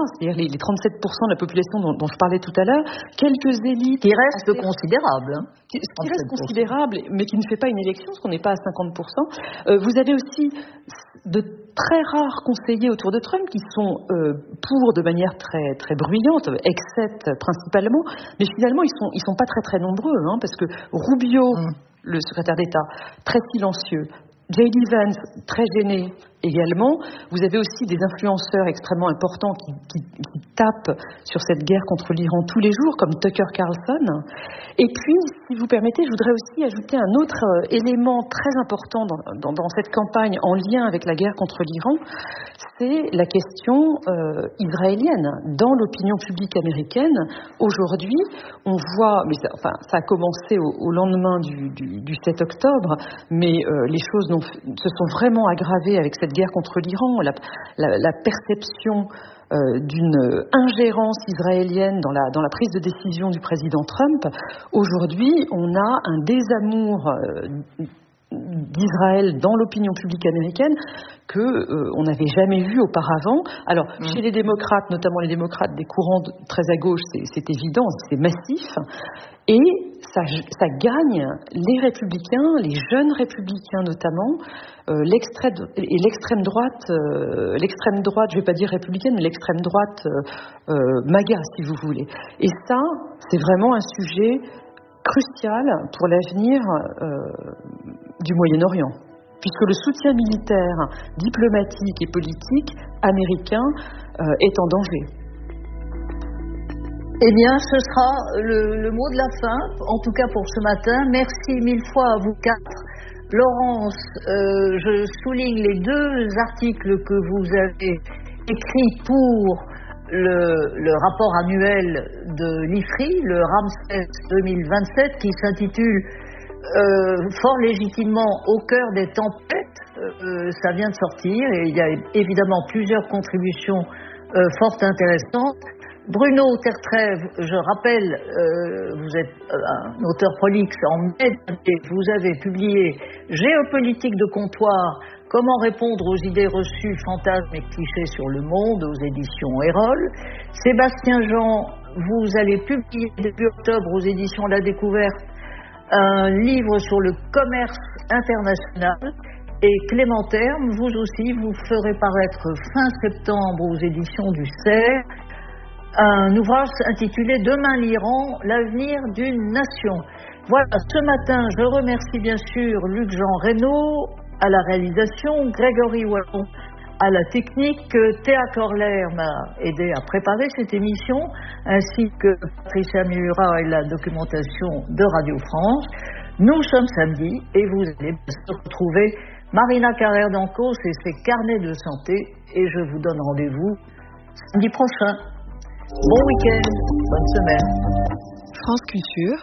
c'est-à-dire les 37% de la population dont je parlais tout à l'heure, quelques élites... Qui reste considérable. Hein. Qui reste considérable, mais qui ne fait pas une élection, parce qu'on n'est pas à 50%. Vous avez aussi de très rares conseillers autour de Trump qui sont pour de manière très, très bruyante, except principalement, mais finalement ils sont pas très très nombreux, hein, parce que Rubio, le secrétaire d'État, très silencieux, J.D. Vance, très gêné également. Vous avez aussi des influenceurs extrêmement importants qui tapent sur cette guerre contre l'Iran tous les jours, comme Tucker Carlson. Et puis, si vous permettez, je voudrais aussi ajouter un autre élément très important dans cette campagne en lien avec la guerre contre l'Iran, c'est la question israélienne. Dans l'opinion publique américaine, aujourd'hui, on voit, mais ça a commencé au lendemain du 7 octobre, mais les choses se sont vraiment aggravées avec cette guerre contre l'Iran, la perception d'une ingérence israélienne dans la prise de décision du président Trump. Aujourd'hui, on a un désamour d'Israël dans l'opinion publique américaine on n'avait jamais vu auparavant. Alors, chez les démocrates, notamment les démocrates des courants très à gauche, c'est évident, c'est massif. Et ça gagne les républicains, les jeunes républicains notamment, l'extrême droite, je ne vais pas dire républicaine, mais l'extrême droite MAGA, si vous voulez. Et ça, c'est vraiment un sujet crucial pour l'avenir du Moyen-Orient, puisque le soutien militaire, diplomatique et politique américain est en danger. Eh bien, ce sera le mot de la fin, en tout cas pour ce matin. Merci mille fois à vous quatre. Laurence, je souligne les 2 articles que vous avez écrits pour le rapport annuel de l'IFRI, le Ramsès 2027, qui s'intitule fort légitimement Au cœur des tempêtes. Ça vient de sortir et il y a évidemment plusieurs contributions fort intéressantes. Bruno Tertrève, je rappelle, vous êtes un auteur prolixe en mai, vous avez publié Géopolitique de comptoir, comment répondre aux idées reçues, fantasmes et clichés sur le monde, aux éditions Erol. Sébastien Jean, vous allez publier début octobre aux éditions La Découverte un livre sur le commerce international. Et Clément Terme, vous aussi, vous ferez paraître fin septembre aux éditions du CERF un ouvrage intitulé Demain l'Iran, l'avenir d'une nation. Voilà, ce matin, je remercie bien sûr Luc-Jean Reynaud à la réalisation, Grégory Wallon à la technique, Théa Corler m'a aidé à préparer cette émission, ainsi que Patricia Miura et la documentation de Radio France. Nous sommes samedi et vous allez se retrouver Marina Carrère-Dancos et ses carnets de santé, et je vous donne rendez-vous samedi prochain. Bon week-end, bonne semaine. France Culture.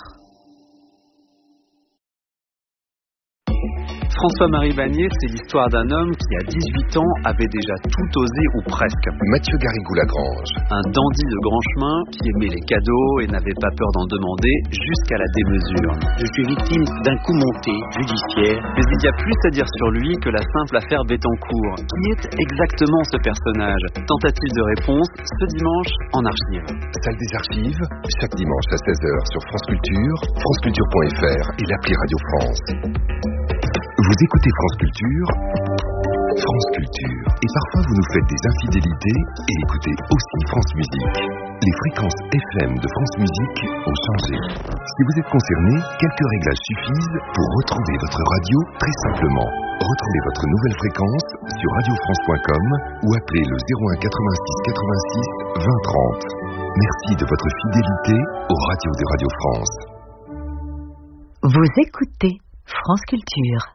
François-Marie Bagné, c'est l'histoire d'un homme qui, à 18 ans, avait déjà tout osé ou presque. Mathieu Garrigou-Lagrange. Un dandy de grand chemin qui aimait les cadeaux et n'avait pas peur d'en demander jusqu'à la démesure. Je suis victime d'un coup monté judiciaire. Mais il y a plus à dire sur lui que la simple affaire Bettencourt. Qui est exactement ce personnage? Tentative de réponse ce dimanche en archive. Salle des archives, chaque dimanche à 16h sur France Culture, franceculture.fr et l'appli Radio France. Vous écoutez France Culture, et parfois vous nous faites des infidélités et écoutez aussi France Musique. Les fréquences FM de France Musique ont changé. Si vous êtes concerné, quelques réglages suffisent pour retrouver votre radio très simplement. Retrouvez votre nouvelle fréquence sur radiofrance.com ou appelez le 01 86 86 20 30. Merci de votre fidélité aux radios de Radio France. Vous écoutez France Culture.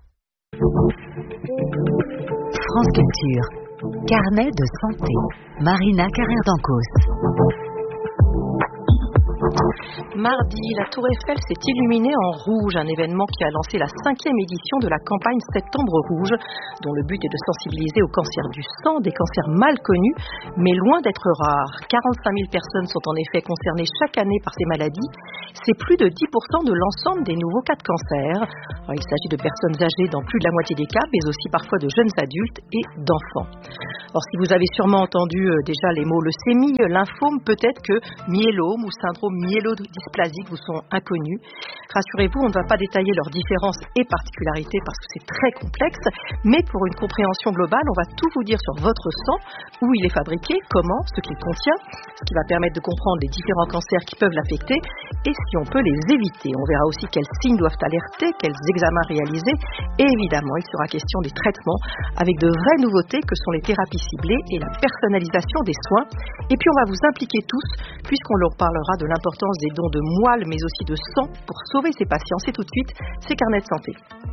France Culture, carnet de santé, Marina Carrère-Dancos. Mardi, la Tour Eiffel s'est illuminée en rouge, un événement qui a lancé la 5e édition de la campagne Septembre Rouge, dont le but est de sensibiliser au cancer du sang, des cancers mal connus, mais loin d'être rares. 45 000 personnes sont en effet concernées chaque année par ces maladies. C'est plus de 10% de l'ensemble des nouveaux cas de cancer. Alors, il s'agit de personnes âgées dans plus de la moitié des cas, mais aussi parfois de jeunes adultes et d'enfants. Or, si vous avez sûrement entendu déjà les mots leucémie, lymphome, peut-être que myélome ou syndrome myélodysplasique vous sont inconnus. Rassurez-vous, on ne va pas détailler leurs différences et particularités parce que c'est très complexe, mais pour une compréhension globale, on va tout vous dire sur votre sang, où il est fabriqué, comment, ce qu'il contient, ce qui va permettre de comprendre les différents cancers qui peuvent l'affecter et si on peut les éviter. On verra aussi quels signes doivent alerter, quels examens réaliser et évidemment, il sera question des traitements avec de vraies nouveautés que sont les thérapies ciblées et la personnalisation des soins. Et puis on va vous impliquer tous puisqu'on leur parlera de l'importance des dons de moelle mais aussi de sang pour sauver ces patients. C'est tout de suite, c'est Carnet de santé.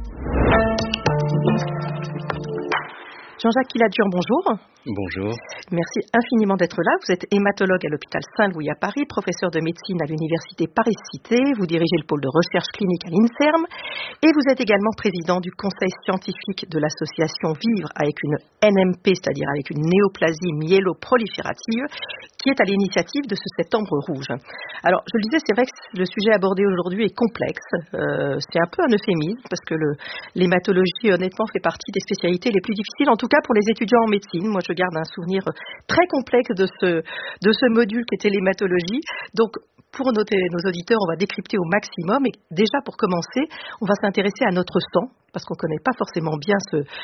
Jean-Jacques Kiladur, bonjour. Bonjour. Merci infiniment d'être là. Vous êtes hématologue à l'hôpital Saint-Louis à Paris, professeur de médecine à l'université Paris-Cité. Vous dirigez le pôle de recherche clinique à l'INSERM et vous êtes également président du conseil scientifique de l'association Vivre avec une NMP, c'est-à-dire avec une néoplasie myéloproliférative, qui est à l'initiative de ce Septembre Rouge. Alors, je le disais, c'est vrai que le sujet abordé aujourd'hui est complexe. C'est un peu un euphémisme parce que l'hématologie, honnêtement, fait partie des spécialités les plus difficiles, en tout cas pour les étudiants en médecine. Moi, je garde un souvenir très complexe de ce module qui était l'hématologie. Donc, pour nos auditeurs, on va décrypter au maximum. Et déjà, pour commencer, on va s'intéresser à notre sang, parce qu'on ne connaît pas forcément bien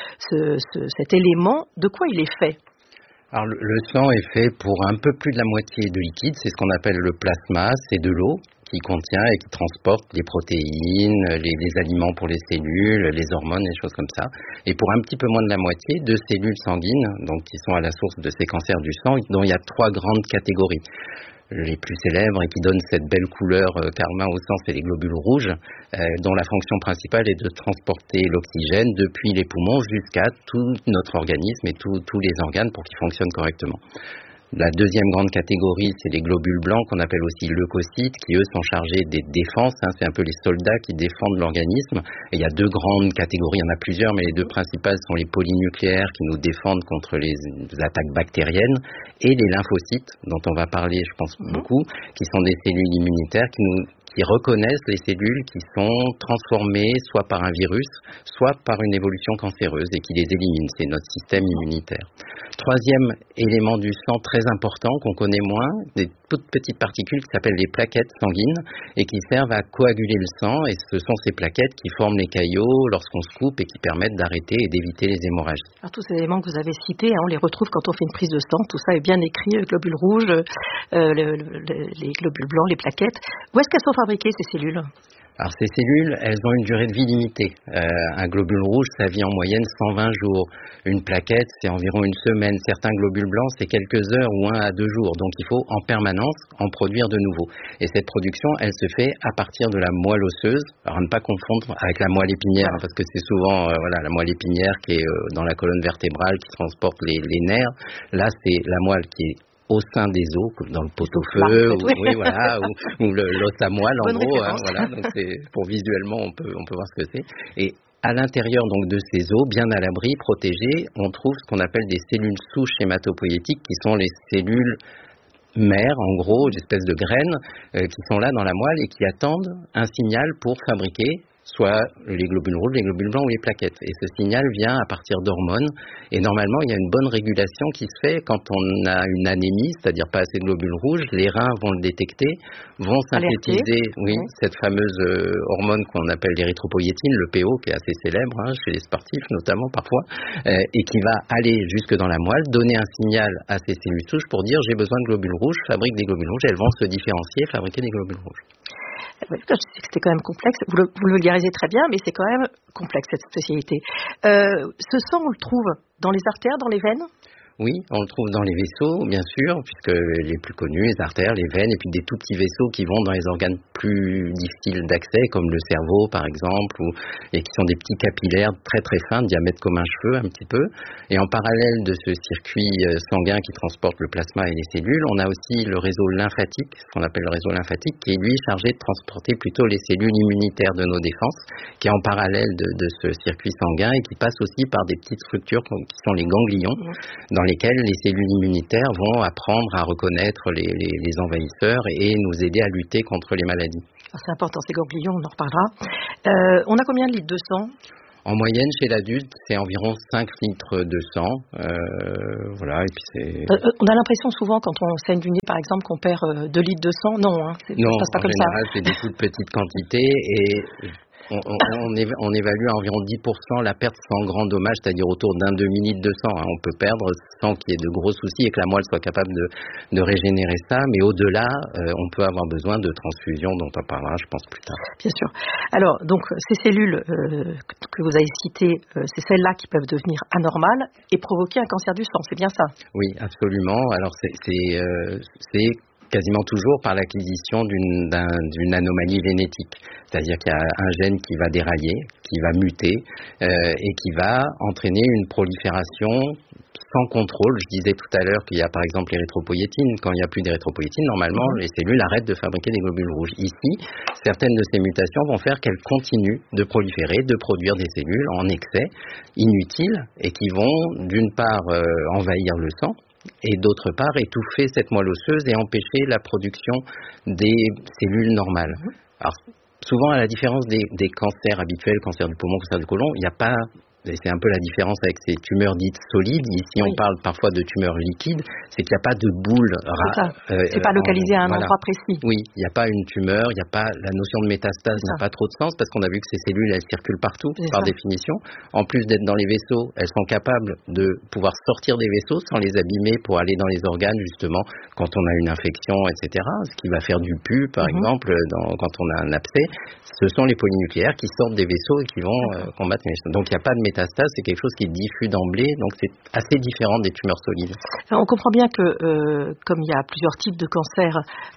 cet élément. De quoi il est fait ? Alors, le sang est fait pour un peu plus de la moitié de liquide. C'est ce qu'on appelle le plasma. C'est de l'eau qui contient et qui transporte les protéines, les aliments pour les cellules, les hormones, les choses comme ça. Et pour un petit peu moins de la moitié, de cellules sanguines, donc qui sont à la source de ces cancers du sang, dont il y a 3 grandes catégories. Les plus célèbres et qui donnent cette belle couleur karma au sang, c'est les globules rouges, dont la fonction principale est de transporter l'oxygène depuis les poumons jusqu'à tout notre organisme et tous les organes pour qu'ils fonctionnent correctement. La deuxième grande catégorie, c'est les globules blancs qu'on appelle aussi leucocytes, qui eux sont chargés des défenses. C'est un peu les soldats qui défendent l'organisme. Et il y a 2 grandes catégories, il y en a plusieurs, mais les 2 principales sont les polynucléaires qui nous défendent contre les attaques bactériennes et les lymphocytes, dont on va parler, je pense, beaucoup, qui sont des cellules immunitaires qui reconnaissent les cellules qui sont transformées soit par un virus, soit par une évolution cancéreuse et qui les éliminent. C'est notre système immunitaire. Troisième élément du sang très important qu'on connaît moins, des toutes petites particules qui s'appellent les plaquettes sanguines et qui servent à coaguler le sang, et ce sont ces plaquettes qui forment les caillots lorsqu'on se coupe et qui permettent d'arrêter et d'éviter les hémorragies. Alors, tous ces éléments que vous avez cités, on les retrouve quand on fait une prise de sang. Tout ça est bien écrit, globules rouges, les globules blancs, les plaquettes. Où est-ce qu'elles sont fabriquées, ces cellules ? Alors ces cellules, elles ont une durée de vie limitée. Un globule rouge, ça vit en moyenne 120 jours. Une plaquette, c'est environ une semaine. Certains globules blancs, c'est quelques heures ou 1 à 2 jours. Donc il faut en permanence en produire de nouveau. Et cette production, elle se fait à partir de la moelle osseuse. Alors à ne pas confondre avec la moelle épinière, parce que c'est souvent la moelle épinière qui est dans la colonne vertébrale, qui transporte les nerfs. Là, c'est la moelle qui est au sein des os, comme dans le pot-au-feu, ou l'os à moelle, en gros. Donc pour visuellement, on peut voir ce que c'est. Et à l'intérieur donc de ces os, bien à l'abri, protégés, on trouve ce qu'on appelle des cellules souches hématopoïétiques, qui sont les cellules mères, en gros, des espèces de graines, qui sont là dans la moelle et qui attendent un signal pour fabriquer soit les globules rouges, les globules blancs ou les plaquettes. Et ce signal vient à partir d'hormones. Et normalement, il y a une bonne régulation qui se fait quand on a une anémie, c'est-à-dire pas assez de globules rouges. Les reins vont le détecter, vont synthétiser cette fameuse hormone qu'on appelle l'érythropoïétine, le PO, qui est assez célèbre chez les sportifs notamment parfois, et qui va aller jusque dans la moelle, donner un signal à ces cellules souches pour dire j'ai besoin de globules rouges, fabrique des globules rouges. Elles vont se différencier, fabriquer des globules rouges. Je sais que c'était quand même complexe. Vous le vulgarisez très bien, mais c'est quand même complexe cette spécialité. Ce sang, on le trouve dans les artères, dans les veines ? Oui, on le trouve dans les vaisseaux, bien sûr, puisque les plus connus, les artères, les veines, et puis des tout petits vaisseaux qui vont dans les organes plus difficiles d'accès, comme le cerveau, par exemple, et qui sont des petits capillaires très très fins, de diamètre comme un cheveu, un petit peu. Et en parallèle de ce circuit sanguin qui transporte le plasma et les cellules, on a aussi le réseau lymphatique, ce qu'on appelle le réseau lymphatique, qui est lui chargé de transporter plutôt les cellules immunitaires de nos défenses, qui est en parallèle de ce circuit sanguin et qui passe aussi par des petites structures qui sont les ganglions, dans lesquels les cellules immunitaires vont apprendre à reconnaître les envahisseurs et nous aider à lutter contre les maladies. C'est important, ces ganglions, on en reparlera. On a combien de litres de sang ? En moyenne, chez l'adulte, c'est environ 5 litres de sang. Voilà, et puis c'est... on a l'impression souvent, quand on saigne du nez, par exemple, qu'on perd 2 litres de sang. Non, hein, ça se passe pas comme ça. Non, en général, c'est des toutes petites quantités et... On évalue à environ 10% la perte sans grand dommage, c'est-à-dire autour d'un demi-litre de sang. On peut perdre sans qu'il y ait de gros soucis et que la moelle soit capable de régénérer ça. Mais au-delà, on peut avoir besoin de transfusions dont on parlera, je pense, plus tard. Bien sûr. Alors, donc, ces cellules que vous avez citées, c'est celles-là qui peuvent devenir anormales et provoquer un cancer du sang, c'est bien ça ? Oui, absolument. Alors, c'est quasiment toujours par l'acquisition d'une anomalie génétique. C'est-à-dire qu'il y a un gène qui va dérailler, qui va muter et qui va entraîner une prolifération sans contrôle. Je disais tout à l'heure qu'il y a par exemple l'érythropoïétine. Quand il n'y a plus d'érythropoïétine, normalement, les cellules arrêtent de fabriquer des globules rouges. Ici, certaines de ces mutations vont faire qu'elles continuent de proliférer, de produire des cellules en excès, inutiles, et qui vont d'une part envahir le sang, et d'autre part étouffer cette moelle osseuse et empêcher la production des cellules normales. Alors, souvent, à la différence des cancers habituels, cancer du poumon, cancer du côlon, il n'y a pas... Et c'est un peu la différence avec ces tumeurs dites solides. Ici, on parle parfois de tumeurs liquides. C'est qu'il n'y a pas de boule. C'est pas localisé à un endroit précis. Oui, il n'y a pas une tumeur, il n'y a pas la notion de métastase n'a pas trop de sens parce qu'on a vu que ces cellules, elles circulent partout par définition. En plus d'être dans les vaisseaux, elles sont capables de pouvoir sortir des vaisseaux sans les abîmer pour aller dans les organes justement quand on a une infection, etc. Ce qui va faire du pu, par exemple, quand on a un abcès. Ce sont les polynucléaires qui sortent des vaisseaux et qui vont combattre les vaisseaux. Donc il n'y a pas de métastase, c'est quelque chose qui est diffus d'emblée, donc c'est assez différent des tumeurs solides. Alors on comprend bien que comme il y a plusieurs types de cancers,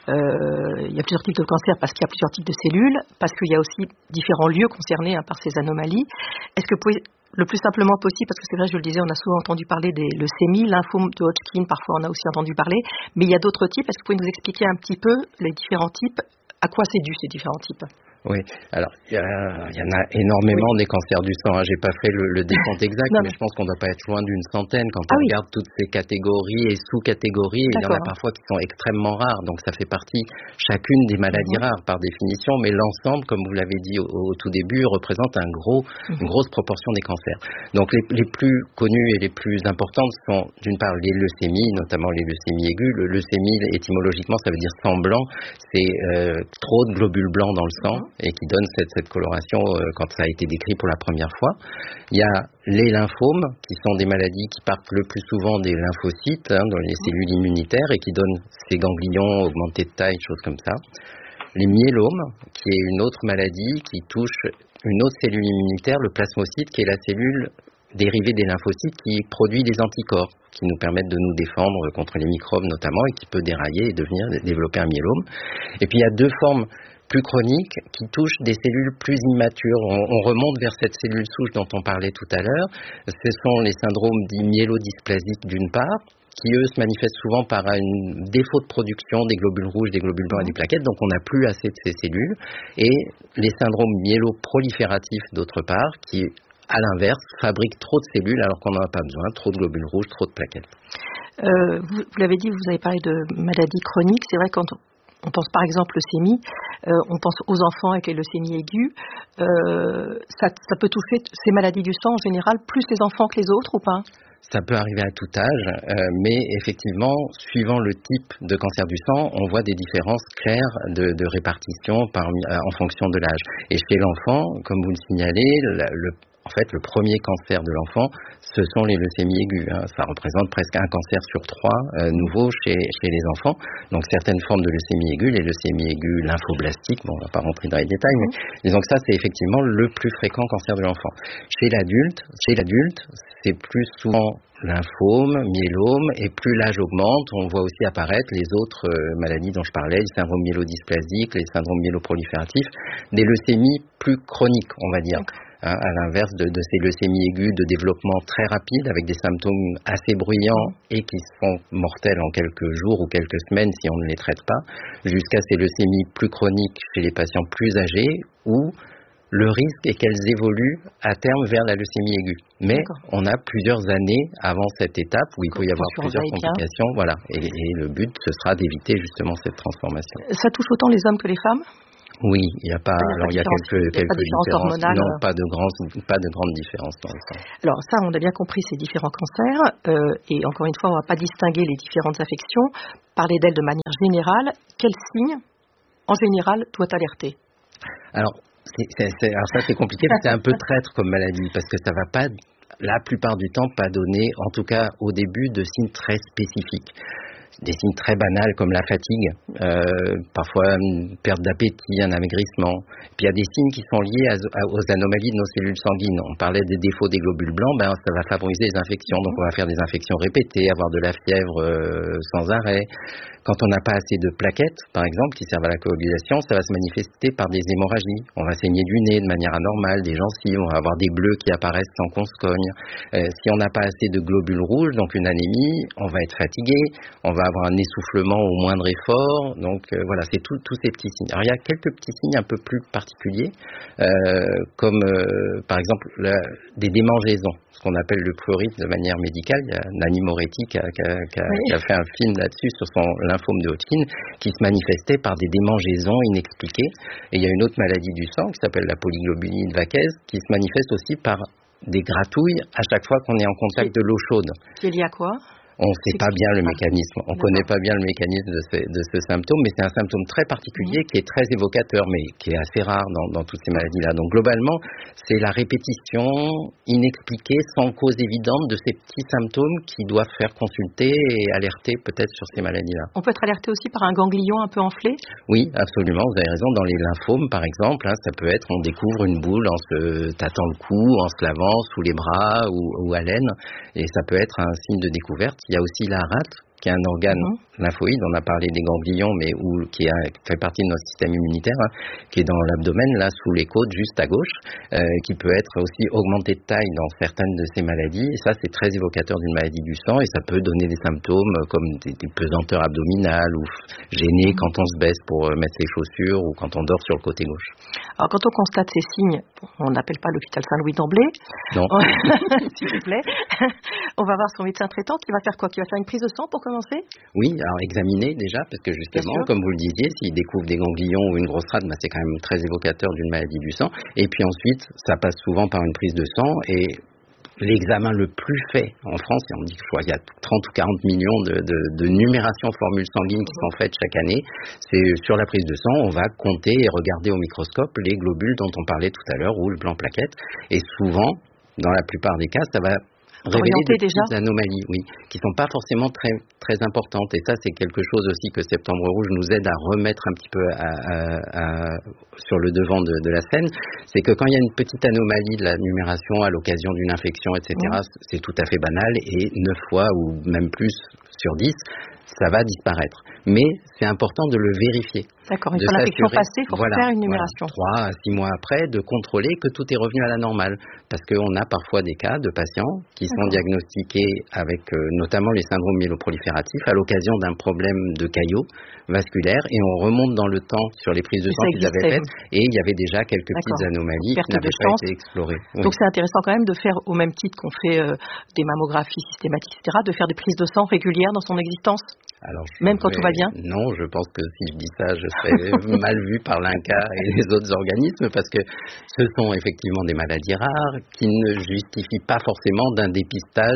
parce qu'il y a plusieurs types de cellules, parce qu'il y a aussi différents lieux concernés par ces anomalies. Est-ce que vous pouvez, le plus simplement possible, parce que c'est vrai, je le disais, on a souvent entendu parler des leucémies, lymphome de Hodgkin, parfois on a aussi entendu parler, mais il y a d'autres types. Est-ce que vous pouvez nous expliquer un petit peu les différents types, à quoi c'est dû ces différents types ? Oui, alors il y en a énormément des cancers du sang. J'ai pas fait le décompte exact, mais je pense qu'on ne doit pas être loin d'une centaine quand on regarde toutes ces catégories et sous-catégories. Il y en a parfois qui sont extrêmement rares, donc ça fait partie chacune des maladies rares par définition, mais l'ensemble, comme vous l'avez dit au tout début, représente une grosse proportion des cancers. Donc les plus connus et les plus importantes sont d'une part les leucémies, notamment les leucémies aiguës. Le leucémie, étymologiquement, ça veut dire sang blanc. C'est trop de globules blancs dans le sang et qui donne cette coloration quand ça a été décrit pour la première fois. Il y a les lymphomes, qui sont des maladies qui partent le plus souvent des lymphocytes, dans les cellules immunitaires, et qui donnent ces ganglions augmentés de taille, choses comme ça. Les myélomes, qui est une autre maladie qui touche une autre cellule immunitaire, le plasmocyte, qui est la cellule dérivée des lymphocytes qui produit des anticorps, qui nous permettent de nous défendre contre les microbes notamment, et qui peut dérailler et développer un myélome. Et puis il y a deux formes plus chroniques qui touchent des cellules plus immatures. On remonte vers cette cellule souche dont on parlait tout à l'heure. Ce sont les syndromes dits myélodysplasiques d'une part, qui eux se manifestent souvent par un défaut de production des globules rouges, des globules blancs et des plaquettes, donc on n'a plus assez de ces cellules. Et les syndromes myéloprolifératifs d'autre part, qui à l'inverse fabriquent trop de cellules alors qu'on n'en a pas besoin, trop de globules rouges, trop de plaquettes. Vous l'avez dit, vous avez parlé de maladies chroniques. C'est vrai, quand on pense par exemple leucémie, on pense aux enfants avec les leucémies aiguës. Ça peut toucher ces maladies du sang en général, plus les enfants que les autres ou pas ? Ça peut arriver à tout âge, mais effectivement, suivant le type de cancer du sang, on voit des différences claires de répartition en fonction de l'âge. Et chez l'enfant, comme vous le signalez, En fait, le premier cancer de l'enfant, ce sont les leucémies aiguës. Ça représente presque un cancer sur 3 nouveau chez les enfants. Donc certaines formes de leucémie aiguë, les leucémies aiguës lymphoblastiques, on ne va pas rentrer dans les détails, mais disons que ça, c'est effectivement le plus fréquent cancer de l'enfant. Chez l'adulte, c'est plus souvent lymphome, myélome, et plus l'âge augmente, on voit aussi apparaître les autres maladies dont je parlais, les syndromes myélodysplasiques, les syndromes myéloprolifératifs, des leucémies plus chroniques, on va dire. À l'inverse de ces leucémies aiguës de développement très rapide avec des symptômes assez bruyants et qui sont mortels en quelques jours ou quelques semaines si on ne les traite pas, jusqu'à ces leucémies plus chroniques chez les patients plus âgés où le risque est qu'elles évoluent à terme vers la leucémie aiguë. Mais on a plusieurs années avant cette étape où il peut y avoir plusieurs complications. Voilà. Et le but, ce sera d'éviter justement cette transformation. Ça touche autant les hommes que les femmes ? Oui, il y a pas. Alors il y a quelques différences. Hormonales. Non, pas de grandes différences dans le cas. Alors ça, on a bien compris ces différents cancers. Et encore une fois, on ne va pas distinguer les différentes affections. Parler d'elles de manière générale. Quels signes, en général, doit alerter ? Alors ça c'est compliqué, c'est un peu traître comme maladie parce que ça va pas, la plupart du temps, pas donner, en tout cas au début, de signes très spécifiques. Des signes très banals comme la fatigue, parfois une perte d'appétit, un amaigrissement. Puis il y a des signes qui sont liés aux anomalies de nos cellules sanguines. On parlait des défauts des globules blancs, ça va favoriser les infections. Donc on va faire des infections répétées, avoir de la fièvre sans arrêt. Quand on n'a pas assez de plaquettes, par exemple, qui servent à la coagulation, ça va se manifester par des hémorragies. On va saigner du nez de manière anormale, des gencives, on va avoir des bleus qui apparaissent sans qu'on se cogne. Si on n'a pas assez de globules rouges, donc une anémie, on va être fatigué, on va avoir un essoufflement au moindre effort. Donc voilà, c'est tous ces petits signes. Alors il y a quelques petits signes un peu plus particuliers, comme par exemple des démangeaisons, ce qu'on appelle le prurite de manière médicale. Il y a Nanni Moretti qui a fait un film là-dessus sur son lymphome de Hodgkin qui se manifestait par des démangeaisons inexpliquées. Et il y a une autre maladie du sang qui s'appelle la polyglobuline de Vaquez qui se manifeste aussi par des gratouilles à chaque fois qu'on est en contact de l'eau chaude. Qui est lié à quoi ? On ne sait pas bien le mécanisme, on ne connaît pas bien le mécanisme de ce symptôme, mais c'est un symptôme très particulier qui est très évocateur, mais qui est assez rare dans toutes ces maladies-là. Donc globalement, c'est la répétition inexpliquée, sans cause évidente, de ces petits symptômes qui doivent faire consulter et alerter peut-être sur ces maladies-là. On peut être alerté aussi par un ganglion un peu enflé ? Oui, absolument, vous avez raison. Dans les lymphomes, par exemple, ça peut être, on découvre une boule en se tâtant le cou, en se lavant sous les bras ou à l'aine, et ça peut être un signe de découverte. Il y a aussi la rate, qui est un organe lymphoïde, on a parlé des ganglions, mais qui fait partie de notre système immunitaire, qui est dans l'abdomen, là, sous les côtes, juste à gauche, qui peut être aussi augmenté de taille dans certaines de ces maladies. Et ça, c'est très évocateur d'une maladie du sang, et ça peut donner des symptômes comme des pesanteurs abdominales ou gêner quand on se baisse pour mettre ses chaussures ou quand on dort sur le côté gauche. Alors, quand on constate ces signes, on n'appelle pas l'hôpital Saint-Louis d'emblée. Non. S'il vous plaît. On va voir son médecin traitant qui va faire quoi ? Qui va faire une prise de sang pour commencer ? Oui, alors examiner déjà, parce que justement, comme vous le disiez, s'il découvre des ganglions ou une grosse rate, c'est quand même très évocateur d'une maladie du sang. Et puis ensuite, ça passe souvent par une prise de sang et l'examen le plus fait en France, et on dit qu'il y a 30 ou 40 millions de numérations formules sanguines qui sont faites chaque année, c'est sur la prise de sang, on va compter et regarder au microscope les globules dont on parlait tout à l'heure, rouge, blanc, plaquettes, et souvent, dans la plupart des cas, ça va révéler des petites anomalies, qui sont pas forcément très, très importantes. Et ça, c'est quelque chose aussi que Septembre Rouge nous aide à remettre un petit peu sur le devant de la scène. C'est que quand il y a une petite anomalie de la numération à l'occasion d'une infection, etc., c'est tout à fait banal et 9 fois ou même plus sur 10, ça va disparaître. Mais c'est important de le vérifier. D'accord, une fois l'infection passée, il faut faire une numération. 3 à 6 mois après, de contrôler que tout est revenu à la normale. Parce qu'on a parfois des cas de patients qui sont diagnostiqués avec notamment les syndromes myéloprolifératifs à l'occasion d'un problème de caillot vasculaire et on remonte dans le temps sur les prises de sang qu'ils avaient faites et il y avait déjà quelques petites anomalies qui n'avaient pas été explorées. Donc c'est intéressant quand même de faire, au même titre qu'on fait des mammographies systématiques, etc., de faire des prises de sang régulières dans son existence. Alors, même quand tout va bien ? Non, je pense que si je dis ça, je serais mal vu par l'INCa et les autres organismes parce que ce sont effectivement des maladies rares qui ne justifient pas forcément d'un dépistage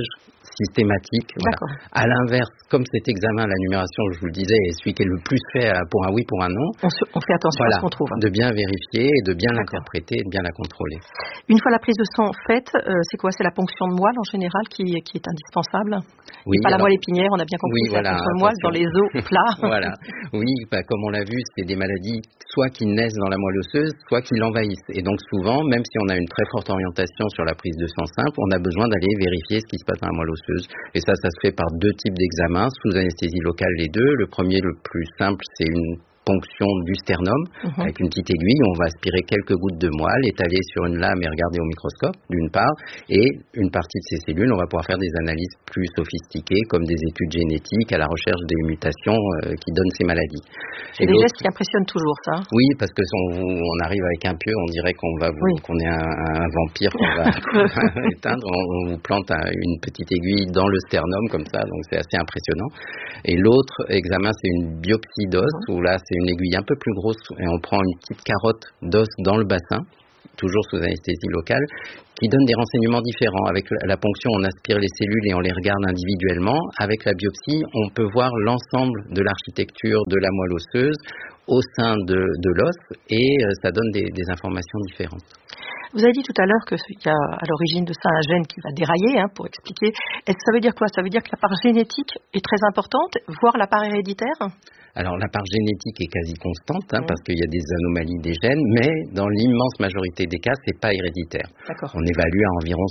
systématique. Voilà. À l'inverse, comme cet examen, la numération, je vous le disais, est celui qui est le plus fait pour un oui, pour un non. On fait attention à ce qu'on trouve. De bien vérifier, de bien l'interpréter, de bien la contrôler. Une fois la prise de sang faite, c'est quoi? C'est la ponction de moelle en général qui est indispensable? Oui. Pas la moelle épinière, on a bien compris. Oui, voilà. La ponction de moelle dans les os plats. Voilà. Oui, comme on l'a vu, c'est des maladies soit qui naissent dans la moelle osseuse, soit qui l'envahissent. Et donc souvent, même si on a une très forte orientation sur la prise de sang simple, on a besoin d'aller vérifier ce qui se passe dans la moelle osseuse. Et ça se fait par 2 types d'examens, sous anesthésie locale les 2. Le premier, le plus simple, c'est une ponction du sternum avec une petite aiguille. On va aspirer quelques gouttes de moelle, étaler sur une lame et regarder au microscope, d'une part. Et une partie de ces cellules, on va pouvoir faire des analyses plus sophistiquées, comme des études génétiques à la recherche des mutations qui donnent ces maladies. C'est des gestes qui impressionnent toujours, ça. Oui, parce que on arrive avec un pieu, on dirait qu'on est un vampire qu'on va éteindre. On vous plante une petite aiguille dans le sternum comme ça, donc c'est assez impressionnant. Et l'autre examen, c'est une biopsie d'os, où là, c'est une aiguille un peu plus grosse et on prend une petite carotte d'os dans le bassin, toujours sous anesthésie locale, qui donne des renseignements différents. Avec la ponction, on aspire les cellules et on les regarde individuellement. Avec la biopsie, on peut voir l'ensemble de l'architecture de la moelle osseuse au sein de l'os et ça donne des informations différentes. Vous avez dit tout à l'heure qu'il y a à l'origine de ça un gène qui va dérailler, pour expliquer. Est-ce que ça veut dire quoi? Ça veut dire que la part génétique est très importante, voire la part héréditaire? Alors la part génétique est quasi constante, parce qu'il y a des anomalies des gènes, mais dans l'immense majorité des cas, c'est pas héréditaire. D'accord. On évalue à environ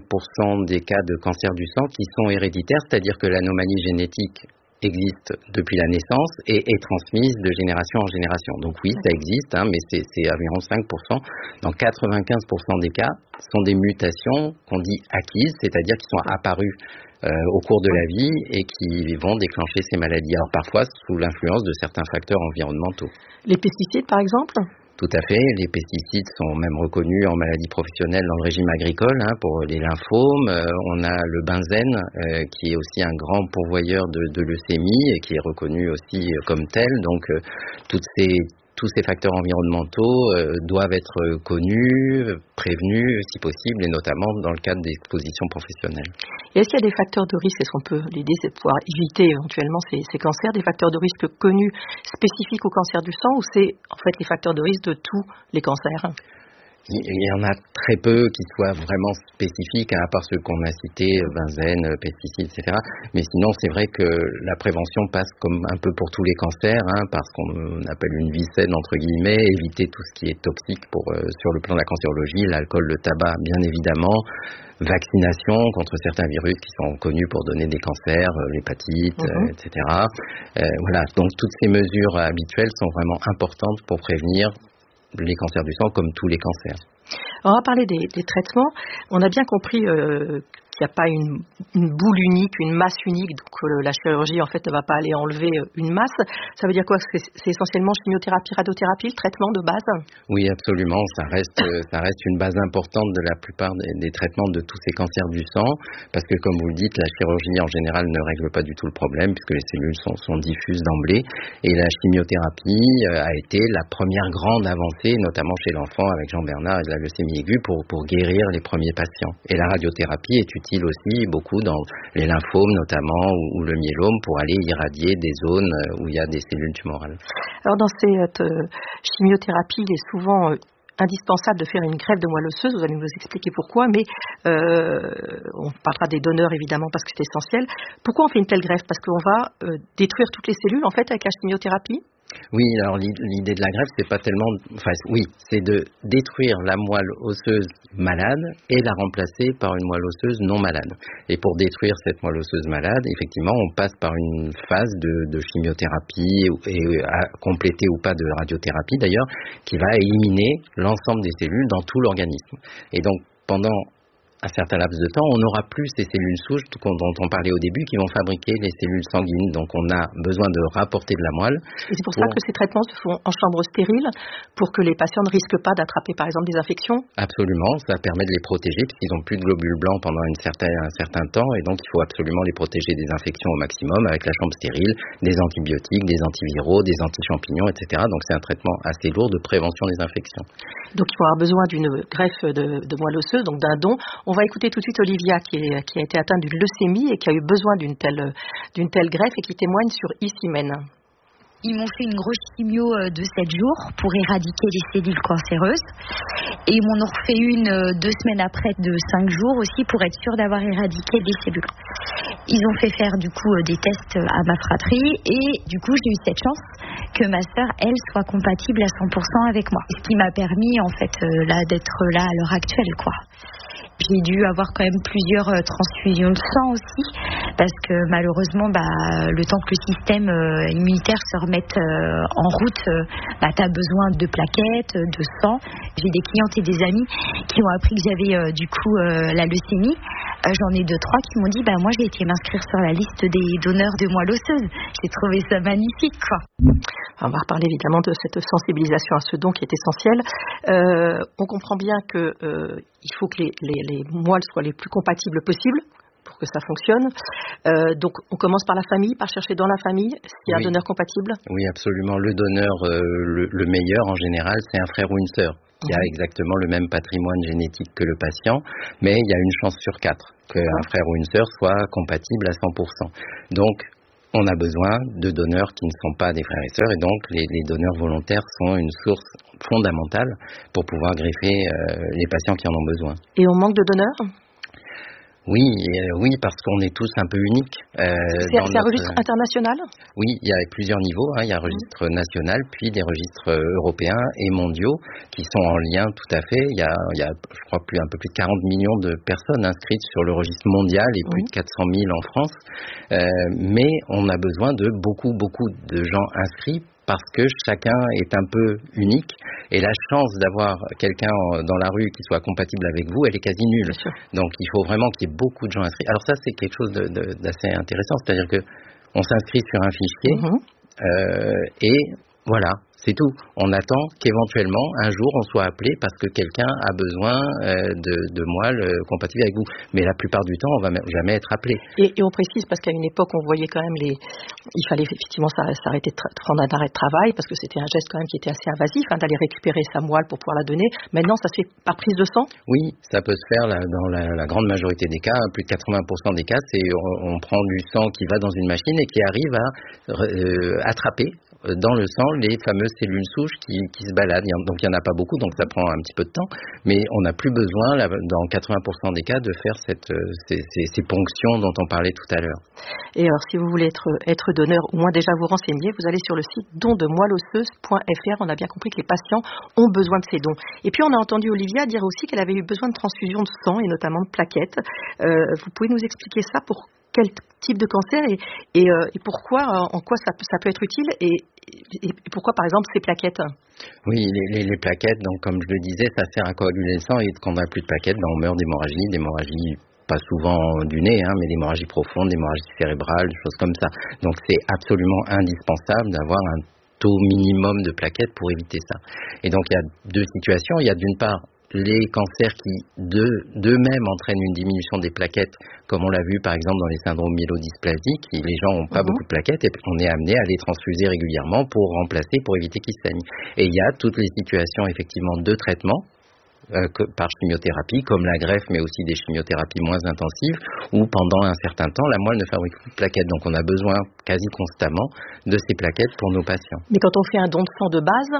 5% des cas de cancer du sang qui sont héréditaires, c'est-à-dire que l'anomalie génétique existe depuis la naissance et est transmise de génération en génération. Donc oui, ça existe, mais c'est environ 5%. Dans 95% des cas, ce sont des mutations qu'on dit acquises, c'est-à-dire qui sont apparues au cours de la vie et qui vont déclencher ces maladies. Alors parfois sous l'influence de certains facteurs environnementaux. Les pesticides par exemple ? Tout à fait. Les pesticides sont même reconnus en maladie professionnelle dans le régime agricole pour les lymphomes. On a le benzène qui est aussi un grand pourvoyeur de leucémie et qui est reconnu aussi comme tel. Donc tous ces facteurs environnementaux doivent être connus, prévenus si possible, et notamment dans le cadre d'expositions professionnelles. Et est-ce qu'il y a des facteurs de risque? Est-ce qu'on peut l'idée, c'est de pouvoir éviter éventuellement ces cancers, des facteurs de risque connus spécifiques au cancer du sang, ou c'est en fait les facteurs de risque de tous les cancers? Il y en a très peu qui soient vraiment spécifiques, à part ceux qu'on a cités, benzène, pesticides, etc. Mais sinon, c'est vrai que la prévention passe comme un peu pour tous les cancers, parce qu'on appelle une vie saine, entre guillemets, éviter tout ce qui est toxique sur le plan de la cancérologie, l'alcool, le tabac, bien évidemment, vaccination contre certains virus qui sont connus pour donner des cancers, l'hépatite, etc. Voilà, donc toutes ces mesures habituelles sont vraiment importantes pour prévenir les cancers du sang comme tous les cancers. On va parler des traitements. On a bien compris qu'il n'y a pas une boule unique, une masse unique, donc la chirurgie en fait ne va pas aller enlever une masse. Ça veut dire quoi? C'est essentiellement chimiothérapie, radiothérapie, le traitement de base? Oui, absolument. Ça reste une base importante de la plupart des traitements de tous ces cancers du sang, parce que comme vous le dites, la chirurgie en général ne règle pas du tout le problème, puisque les cellules sont diffuses d'emblée, et la chimiothérapie a été la première grande avancée, notamment chez l'enfant avec Jean Bernard et de la leucémie aiguë, pour guérir les premiers patients. Et la radiothérapie est utile aussi beaucoup dans les lymphomes notamment ou le myélome pour aller irradier des zones où il y a des cellules tumorales. Alors dans cette chimiothérapie, il est souvent indispensable de faire une greffe de moelle osseuse. Vous allez nous expliquer pourquoi, mais on parlera des donneurs évidemment parce que c'est essentiel. Pourquoi on fait une telle greffe? Parce qu'on va détruire toutes les cellules en fait avec la chimiothérapie? Oui, alors l'idée de la greffe, c'est pas tellement, c'est de détruire la moelle osseuse malade et la remplacer par une moelle osseuse non malade. Et pour détruire cette moelle osseuse malade, effectivement, on passe par une phase de chimiothérapie et complétée ou pas de radiothérapie d'ailleurs, qui va éliminer l'ensemble des cellules dans tout l'organisme. Et donc pendant un certain laps de temps, on n'aura plus ces cellules souches dont on parlait au début qui vont fabriquer les cellules sanguines. Donc on a besoin de rapporter de la moelle. Et c'est pour ça que ces traitements se font en chambre stérile pour que les patients ne risquent pas d'attraper par exemple des infections? Absolument, ça permet de les protéger puisqu'ils n'ont plus de globules blancs pendant un certain temps et donc il faut absolument les protéger des infections au maximum avec la chambre stérile, des antibiotiques, des antiviraux, des anti-champignons, etc. Donc c'est un traitement assez lourd de prévention des infections. Donc il faut avoir besoin d'une greffe de moelle osseuse, donc d'un don. On va écouter tout de suite Olivia qui a été atteinte d'une leucémie et qui a eu besoin d'une telle greffe et qui témoigne sur Icimène. Ils m'ont fait une grosse chimio de 7 jours pour éradiquer les cellules cancéreuses. Et ils m'en ont refait une 2 semaines après de 5 jours aussi pour être sûr d'avoir éradiqué les cellules. Ils ont fait faire du coup des tests à ma fratrie et du coup j'ai eu cette chance que ma sœur, elle, soit compatible à 100% avec moi. Ce qui m'a permis en fait d'être là à l'heure actuelle, quoi. J'ai dû avoir quand même plusieurs transfusions de sang aussi, parce que malheureusement, le temps que le système immunitaire se remette en route, tu as besoin de plaquettes, de sang. J'ai des clientes et des amis qui ont appris que j'avais du coup la leucémie. J'en ai 2-3 qui m'ont dit, moi j'ai été m'inscrire sur la liste des donneurs de moelle osseuse. J'ai trouvé ça magnifique, quoi. On va reparler évidemment de cette sensibilisation à ce don qui est essentiel. On comprend bien que il faut que les moelles soient les plus compatibles possibles pour que ça fonctionne. Donc on commence par la famille, par chercher dans la famille s'il y a un donneur compatible. Oui, absolument. Le donneur le meilleur en général, c'est un frère ou une sœur qui a exactement le même patrimoine génétique que le patient, mais il y a une chance sur 4 qu'un frère ou une sœur soit compatible à 100%. Donc on a besoin de donneurs qui ne sont pas des frères et sœurs, et donc les donneurs volontaires sont une source fondamentale pour pouvoir greffer les patients qui en ont besoin. Et on manque de donneurs ? Oui, parce qu'on est tous un peu uniques. C'est un registre international ? Oui, il y a plusieurs niveaux. Il y a un registre national, puis des registres européens et mondiaux qui sont en lien tout à fait. Il y a je crois, un peu plus de 40 millions de personnes inscrites sur le registre mondial et plus de 400 000 en France. Mais on a besoin de beaucoup de gens inscrits, parce que chacun est un peu unique et la chance d'avoir quelqu'un dans la rue qui soit compatible avec vous, elle est quasi nulle. Donc il faut vraiment qu'il y ait beaucoup de gens inscrits. Alors ça, c'est quelque chose d'assez intéressant, c'est-à-dire que on s'inscrit sur un fichier et voilà, c'est tout. On attend qu'éventuellement, un jour, on soit appelé parce que quelqu'un a besoin de moelle compatible avec vous. Mais la plupart du temps, on ne va jamais être appelé. Et on précise, parce qu'à une époque, on voyait quand même il fallait effectivement s'arrêter de prendre un arrêt de travail, parce que c'était un geste quand même qui était assez invasif, d'aller récupérer sa moelle pour pouvoir la donner. Maintenant, ça se fait par prise de sang ? Oui, ça peut se faire dans la grande majorité des cas. Plus de 80% des cas, c'est on prend du sang qui va dans une machine et qui arrive à attraper dans le sang les fameuses cellules souches qui se baladent. Donc il n'y en a pas beaucoup, donc ça prend un petit peu de temps, mais on n'a plus besoin, dans 80% des cas, de faire ces ponctions dont on parlait tout à l'heure. Et alors, si vous voulez être donneur, ou moins déjà vous renseigner, vous allez sur le site dondemoelleosseuse.fr. On a bien compris que les patients ont besoin de ces dons. Et puis on a entendu Olivia dire aussi qu'elle avait eu besoin de transfusion de sang, et notamment de plaquettes. Vous pouvez nous expliquer ça, pour quel type de cancer et pourquoi, en quoi ça peut être utile et pourquoi par exemple ces plaquettes ? Oui, les plaquettes, donc comme je le disais, ça sert à coaguler le sang, et quand on n'a plus de plaquettes, on meurt d'hémorragie pas souvent du nez, mais d'hémorragie profonde, d'hémorragie cérébrale, des choses comme ça. Donc c'est absolument indispensable d'avoir un taux minimum de plaquettes pour éviter ça. Et donc il y a 2 situations. Il y a d'une part les cancers qui d'eux-mêmes entraînent une diminution des plaquettes, comme on l'a vu par exemple dans les syndromes myélodysplasiques, les gens n'ont pas beaucoup de plaquettes et on est amené à les transfuser régulièrement pour remplacer, pour éviter qu'ils saignent. Et il y a toutes les situations effectivement de traitement par chimiothérapie, comme la greffe, mais aussi des chimiothérapies moins intensives, où pendant un certain temps, la moelle ne fabrique plus de plaquettes. Donc on a besoin quasi constamment de ces plaquettes pour nos patients. Mais quand on fait un don de sang de base,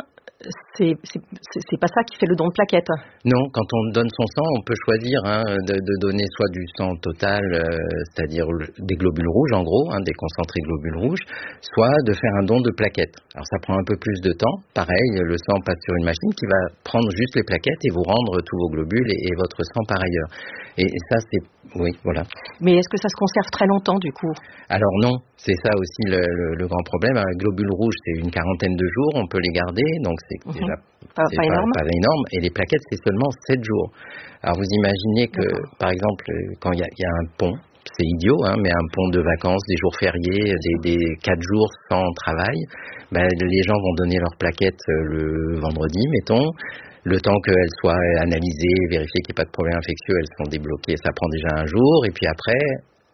c'est pas ça qui fait le don de plaquettes. Non, quand on donne son sang, on peut choisir de donner soit du sang total, c'est-à-dire des globules rouges en gros, des concentrés globules rouges, soit de faire un don de plaquettes. Alors ça prend un peu plus de temps. Pareil, le sang passe sur une machine qui va prendre juste les plaquettes et vous rendre tous vos globules et votre sang par ailleurs. Et ça, oui, voilà. Mais est-ce que ça se conserve très longtemps du coup ? Alors non, c'est ça aussi le grand problème. Un globule rouge, c'est une quarantaine de jours, on peut les garder, donc c'est déjà pas énorme. Et les plaquettes, c'est seulement 7 jours. Alors vous imaginez que, par exemple, quand il y a un pont, c'est idiot, mais un pont de vacances, des jours fériés, des 4 jours sans travail, les gens vont donner leurs plaquettes le vendredi, mettons. Le temps qu'elles soient analysées, vérifier qu'il n'y ait pas de problème infectieux, elles sont débloquées, ça prend déjà un jour. Et puis après,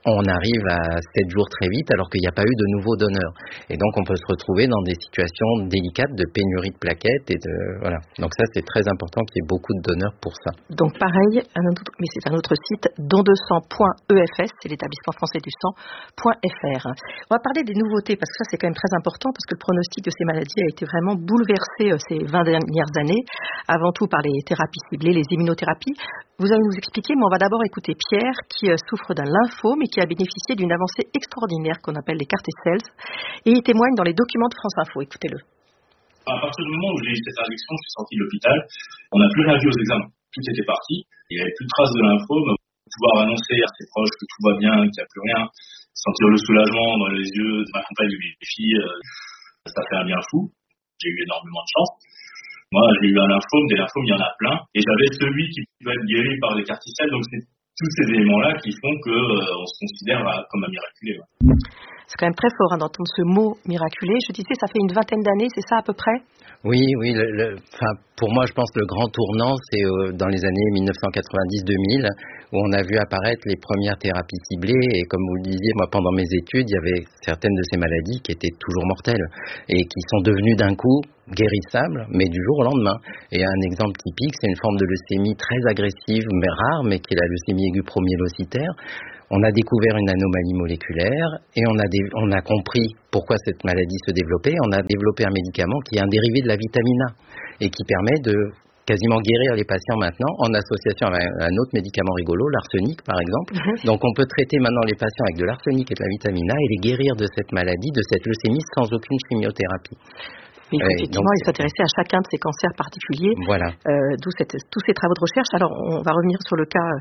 on arrive à 7 jours très vite alors qu'il n'y a pas eu de nouveaux donneurs. Et donc on peut se retrouver dans des situations délicates de pénurie de plaquettes voilà. Donc ça c'est très important qu'il y ait beaucoup de donneurs pour ça. Donc pareil, mais c'est un autre site, don2sang.efs, c'est l'établissement français du sang.fr. On va parler des nouveautés parce que ça c'est quand même très important parce que le pronostic de ces maladies a été vraiment bouleversé ces 20 dernières années, avant tout par les thérapies ciblées, les immunothérapies. Vous allez nous expliquer, mais on va d'abord écouter Pierre qui souffre d'un lymphome et qui a bénéficié d'une avancée extraordinaire qu'on appelle les CAR T-cells, et il témoigne dans les documents de France Info. Écoutez-le. À partir du moment où j'ai eu cette injection, je suis sorti de l'hôpital, on n'a plus rien vu aux examens. Tout était parti, il n'y avait plus de traces de lymphome. Pouvoir annoncer à ses proches que tout va bien, qu'il n'y a plus rien, sentir le soulagement dans les yeux de ma compagne de mes filles, ça fait un bien fou. J'ai eu énormément de chance. Moi, j'ai eu un lymphome, des lymphomes, il y en a plein. Et j'avais celui qui doit être guéri par les CAR T-cells, donc c'est tous ces éléments-là qui font qu'on se considère comme un miraculé. Ouais. C'est quand même très fort d'entendre ce mot miraculé. Je disais, ça fait une 20aine d'années, c'est ça à peu près ? Oui. Pour moi, je pense que le grand tournant, c'est dans les années 1990-2000, où on a vu apparaître les premières thérapies ciblées. Et comme vous le disiez, moi, pendant mes études, il y avait certaines de ces maladies qui étaient toujours mortelles et qui sont devenues d'un coup guérissables, mais du jour au lendemain. Et un exemple typique, c'est une forme de leucémie très agressive, mais rare, mais qui est la leucémie aiguë promyélocitaire. On a découvert une anomalie moléculaire et on a compris pourquoi cette maladie se développait. On a développé un médicament qui est un dérivé de la vitamine A et qui permet de quasiment guérir les patients maintenant en association avec un autre médicament rigolo, l'arsenic par exemple. Donc on peut traiter maintenant les patients avec de l'arsenic et de la vitamine A et les guérir de cette maladie, de cette leucémie sans aucune chimiothérapie. Il faut effectivement s'intéresser à chacun de ces cancers particuliers, voilà. D'où tous ces travaux de recherche. Alors, on va revenir sur le cas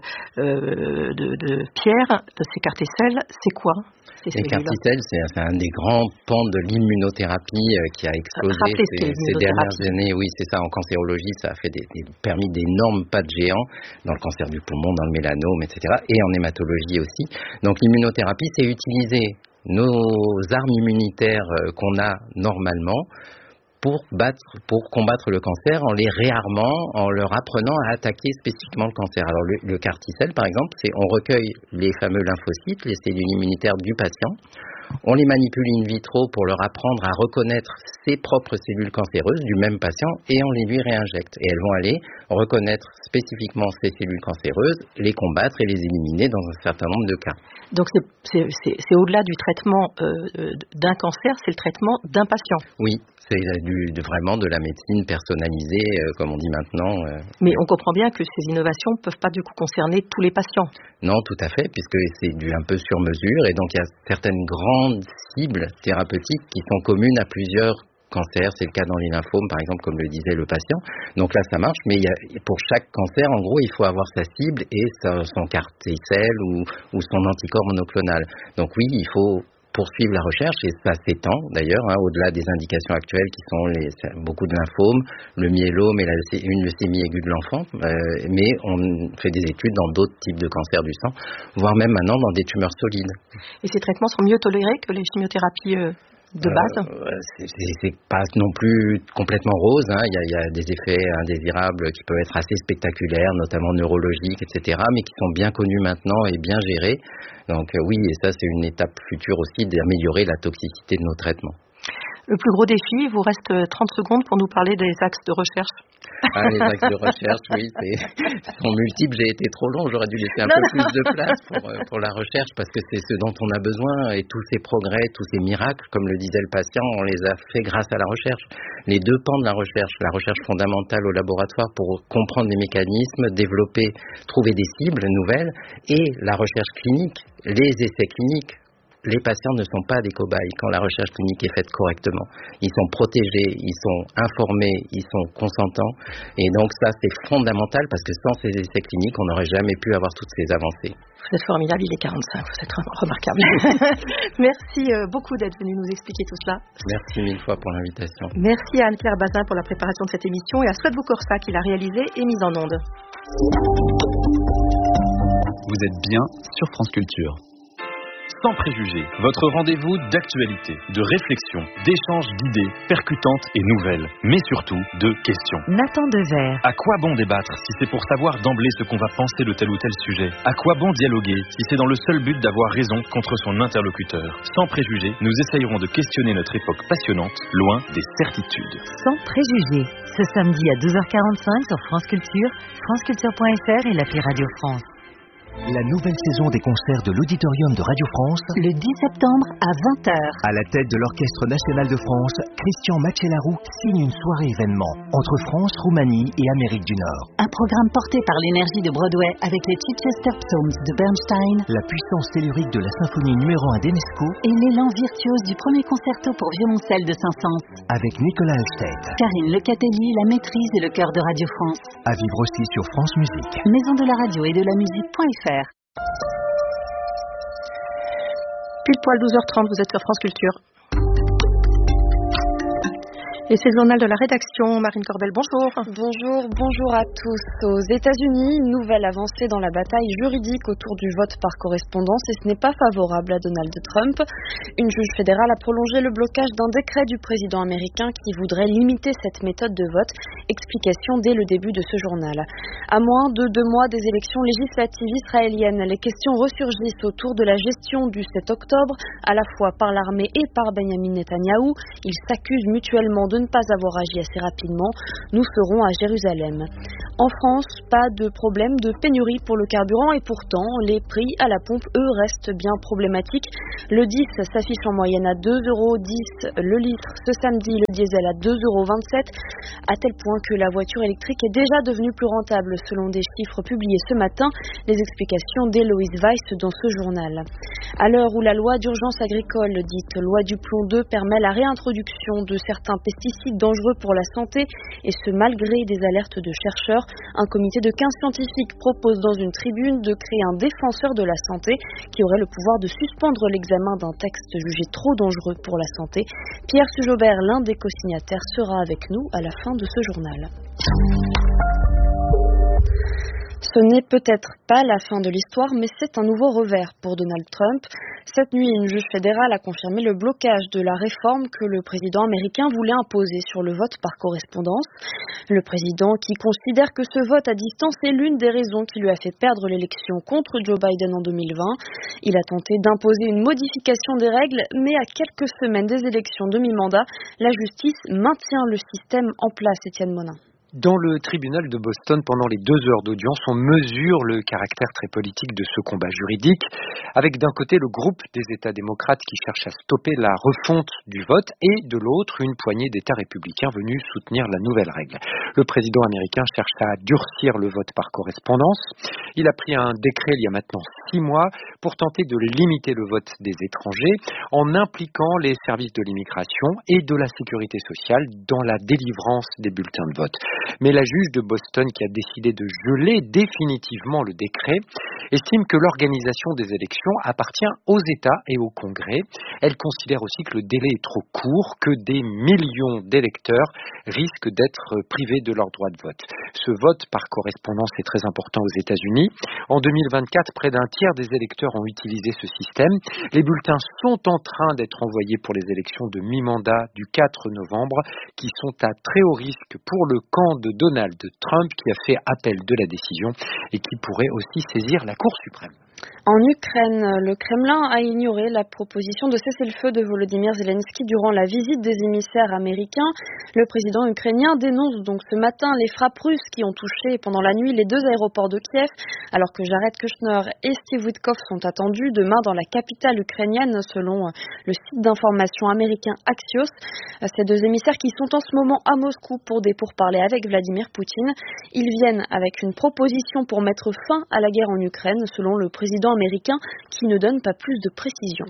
de Pierre, de ces CAR T-cells. C'est quoi les CAR T-cells, c'est un des grands pans de l'immunothérapie qui a explosé ces dernières années. Oui, c'est ça, en cancérologie, ça a fait permis d'énormes pas de géants dans le cancer du poumon, dans le mélanome, etc. Et en hématologie aussi. Donc l'immunothérapie, c'est utiliser nos armes immunitaires qu'on a normalement pour combattre le cancer en les réarmant, en leur apprenant à attaquer spécifiquement le cancer. Alors le CAR T-cell, par exemple, on recueille les fameux lymphocytes, les cellules immunitaires du patient, on les manipule in vitro pour leur apprendre à reconnaître ses propres cellules cancéreuses du même patient et on les lui réinjecte. Et elles vont aller reconnaître spécifiquement ces cellules cancéreuses, les combattre et les éliminer dans un certain nombre de cas. Donc c'est au-delà du traitement d'un cancer, c'est le traitement d'un patient. Oui. C'est vraiment de la médecine personnalisée, comme on dit maintenant. Mais on comprend bien que ces innovations ne peuvent pas du coup concerner tous les patients. Non, tout à fait, puisque c'est un peu sur mesure. Et donc, il y a certaines grandes cibles thérapeutiques qui sont communes à plusieurs cancers. C'est le cas dans les lymphomes, par exemple, comme le disait le patient. Donc là, ça marche. Mais pour chaque cancer, en gros, il faut avoir sa cible et son CAR T-cell ou son anticorps monoclonal. Donc oui, il faut poursuivre la recherche et ça s'étend d'ailleurs au-delà des indications actuelles qui sont beaucoup de lymphomes, le myélome et une leucémie aiguë de l'enfant, mais on fait des études dans d'autres types de cancers du sang, voire même maintenant dans des tumeurs solides. Et ces traitements sont mieux tolérés que les chimiothérapies de base? C'est pas non plus complètement rose. Il y a des effets indésirables qui peuvent être assez spectaculaires, notamment neurologiques, etc., mais qui sont bien connus maintenant et bien gérés. Donc oui, et ça c'est une étape future aussi d'améliorer la toxicité de nos traitements. Le plus gros défi, il vous reste 30 secondes pour nous parler des axes de recherche. Les axes de recherche, oui, sont multiples. J'ai été trop long, j'aurais dû laisser un peu plus de place pour la recherche parce que c'est ce dont on a besoin et tous ces progrès, tous ces miracles, comme le disait le patient, on les a fait grâce à la recherche. Les deux pans de la recherche fondamentale au laboratoire pour comprendre les mécanismes, développer, trouver des cibles nouvelles et la recherche clinique, les essais cliniques. Les patients ne sont pas des cobayes quand la recherche clinique est faite correctement. Ils sont protégés, ils sont informés, ils sont consentants. Et donc ça, c'est fondamental parce que sans ces essais cliniques, on n'aurait jamais pu avoir toutes ces avancées. Vous êtes formidable, il est 45, vous êtes remarquable. Merci beaucoup d'être venu nous expliquer tout cela. Merci mille fois pour l'invitation. Merci à Anne-Claire Bazin pour la préparation de cette émission et à Souhaite Boucorsa qui l'a réalisée et mise en onde. Vous êtes bien sur France Culture. Sans préjugés, votre rendez-vous d'actualité, de réflexion, d'échange d'idées percutantes et nouvelles, mais surtout de questions. Nathan Dever. À quoi bon débattre si c'est pour savoir d'emblée ce qu'on va penser de tel ou tel sujet? À quoi bon dialoguer si c'est dans le seul but d'avoir raison contre son interlocuteur? Sans préjugés, nous essayerons de questionner notre époque passionnante, loin des certitudes. Sans préjugés, ce samedi à 12h45 sur France Culture, franceculture.fr et l'appli Radio France. La nouvelle saison des concerts de l'Auditorium de Radio France, le 10 septembre à 20h. À la tête de l'Orchestre National de France, Christian Macellaro signe une soirée événement entre France, Roumanie et Amérique du Nord. Un programme porté par l'énergie de Broadway avec les Chichester Psalms de Bernstein, la puissance tellurique de la symphonie numéro 1 d'Enesco et l'élan virtuose du premier concerto pour violoncelle de Saint-Saëns. Avec Nicolas Halstead, Karine Lecatelli, la maîtrise et le chœur de Radio France. À vivre aussi sur France Musique. Maison de la radio et de la musique.fr. Pile poil 12h30, vous êtes sur France Culture. Et c'est le journal de la rédaction. Marine Corbel, bonjour. Bonjour à tous. Aux États-Unis, nouvelle avancée dans la bataille juridique autour du vote par correspondance et ce n'est pas favorable à Donald Trump. Une juge fédérale a prolongé le blocage d'un décret du président américain qui voudrait limiter cette méthode de vote. Explication dès le début de ce journal. À moins de 2 mois des élections législatives israéliennes, les questions ressurgissent autour de la gestion du 7 octobre, à la fois par l'armée et par Benjamin Netanyahou. Ils s'accusent mutuellement de ne pas avoir agi assez rapidement. Nous serons à Jérusalem. En France, pas de problème de pénurie pour le carburant et pourtant, les prix à la pompe, eux, restent bien problématiques. Le 10 s'affiche en moyenne à 2,10 € le litre. Ce samedi, le diesel à 2,27 €, à tel point que la voiture électrique est déjà devenue plus rentable selon des chiffres publiés ce matin. Les explications d'Héloïse Weiss dans ce journal. À l'heure où la loi d'urgence agricole, dite loi du plomb 2, permet la réintroduction de certains pesticides dangereux pour la santé, et ce malgré des alertes de chercheurs, un comité de 15 scientifiques propose dans une tribune de créer un défenseur de la santé qui aurait le pouvoir de suspendre l'examen d'un texte jugé trop dangereux pour la santé. Pierre Sujobert, l'un des co-signataires, sera avec nous à la fin de ce journal. Ce n'est peut-être pas la fin de l'histoire, mais c'est un nouveau revers pour Donald Trump. Cette nuit, une juge fédérale a confirmé le blocage de la réforme que le président américain voulait imposer sur le vote par correspondance. Le président qui considère que ce vote à distance est l'une des raisons qui lui a fait perdre l'élection contre Joe Biden en 2020. Il a tenté d'imposer une modification des règles, mais à quelques semaines des élections de mi-mandat, la justice maintient le système en place, Étienne Monin. Dans le tribunal de Boston, pendant les 2 heures d'audience, on mesure le caractère très politique de ce combat juridique, avec d'un côté le groupe des États démocrates qui cherche à stopper la refonte du vote, et de l'autre une poignée d'États républicains venus soutenir la nouvelle règle. Le président américain cherche à durcir le vote par correspondance. Il a pris un décret il y a maintenant 6 mois pour tenter de limiter le vote des étrangers en impliquant les services de l'immigration et de la sécurité sociale dans la délivrance des bulletins de vote. Mais la juge de Boston, qui a décidé de geler définitivement le décret, estime que l'organisation des élections appartient aux États et au Congrès. Elle considère aussi que le délai est trop court, que des millions d'électeurs risquent d'être privés de leur droit de vote. Ce vote par correspondance est très important aux États-Unis. En 2024, près d'un tiers des électeurs ont utilisé ce système. Les bulletins sont en train d'être envoyés pour les élections de mi-mandat du 4 novembre, qui sont à très haut risque pour le camp de Donald Trump, qui a fait appel de la décision et qui pourrait aussi saisir la Cour suprême. En Ukraine, le Kremlin a ignoré la proposition de cessez-le-feu de Volodymyr Zelensky durant la visite des émissaires américains. Le président ukrainien dénonce donc ce matin les frappes russes qui ont touché pendant la nuit les 2 aéroports de Kiev, alors que Jared Kushner et Steve Witkoff sont attendus demain dans la capitale ukrainienne, selon le site d'information américain Axios. Ces 2 émissaires qui sont en ce moment à Moscou pour des pourparlers avec Vladimir Poutine. Ils viennent avec une proposition pour mettre fin à la guerre en Ukraine, selon le président américain qui ne donne pas plus de précisions.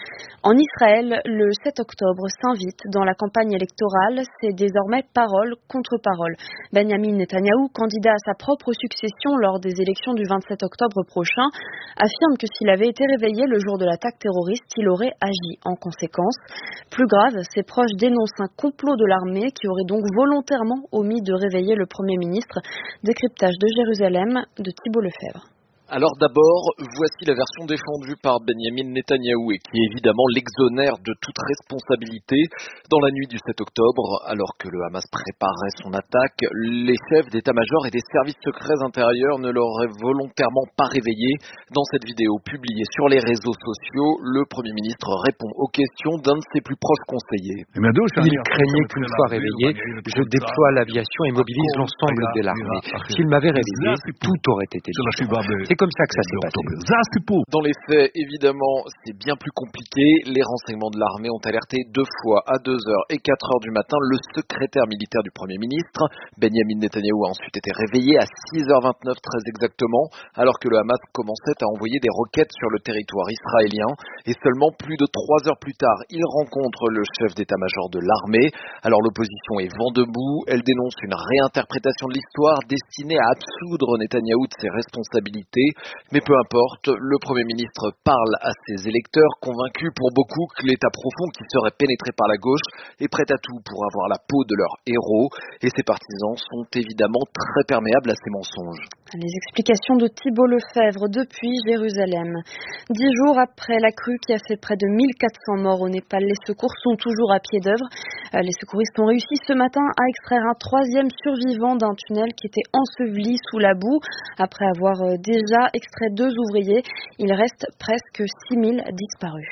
En Israël, le 7 octobre s'invite dans la campagne électorale. C'est désormais parole contre parole. Benjamin Netanyahou, candidat à sa propre succession lors des élections du 27 octobre prochain, affirme que s'il avait été réveillé le jour de l'attaque terroriste, il aurait agi en conséquence. Plus grave, ses proches dénoncent un complot de l'armée qui aurait donc volontairement omis de réveiller le Premier ministre. Décryptage de Jérusalem de Thibault Lefebvre. Alors d'abord, voici la version défendue par Benyamin Netanyahou et qui évidemment l'exonère de toute responsabilité. Dans la nuit du 7 octobre, alors que le Hamas préparait son attaque, les chefs d'état-major et des services secrets intérieurs ne l'auraient volontairement pas réveillé. Dans cette vidéo publiée sur les réseaux sociaux, le Premier ministre répond aux questions d'un de ses plus proches conseillers. Il craignait qu'une fois réveillé, je déploie l'aviation et mobilise l'ensemble de l'armée. S'il m'avait réveillé, tout aurait été différent. C'est comme ça que ça s'est passé. Dans les faits, évidemment, c'est bien plus compliqué. Les renseignements de l'armée ont alerté 2 fois à 2h et 4h du matin le secrétaire militaire du Premier ministre. Benyamin Netanyahou a ensuite été réveillé à 6h29 très exactement, alors que le Hamas commençait à envoyer des roquettes sur le territoire israélien. Et seulement plus de 3 heures plus tard, il rencontre le chef d'état-major de l'armée. Alors l'opposition est vent debout. Elle dénonce une réinterprétation de l'histoire destinée à absoudre Netanyahou de ses responsabilités. Mais peu importe, le Premier ministre parle à ses électeurs, convaincus pour beaucoup que l'État profond qui serait pénétré par la gauche est prêt à tout pour avoir la peau de leur héros. Et ses partisans sont évidemment très perméables à ces mensonges. Les explications de Thibault Lefebvre depuis Jérusalem. 10 jours après la crue qui a fait près de 1400 morts au Népal, les secours sont toujours à pied d'œuvre. Les secouristes ont réussi ce matin à extraire un 3e survivant d'un tunnel qui était enseveli sous la boue. Après avoir déjà extrait 2 ouvriers, il reste presque 6000 disparus.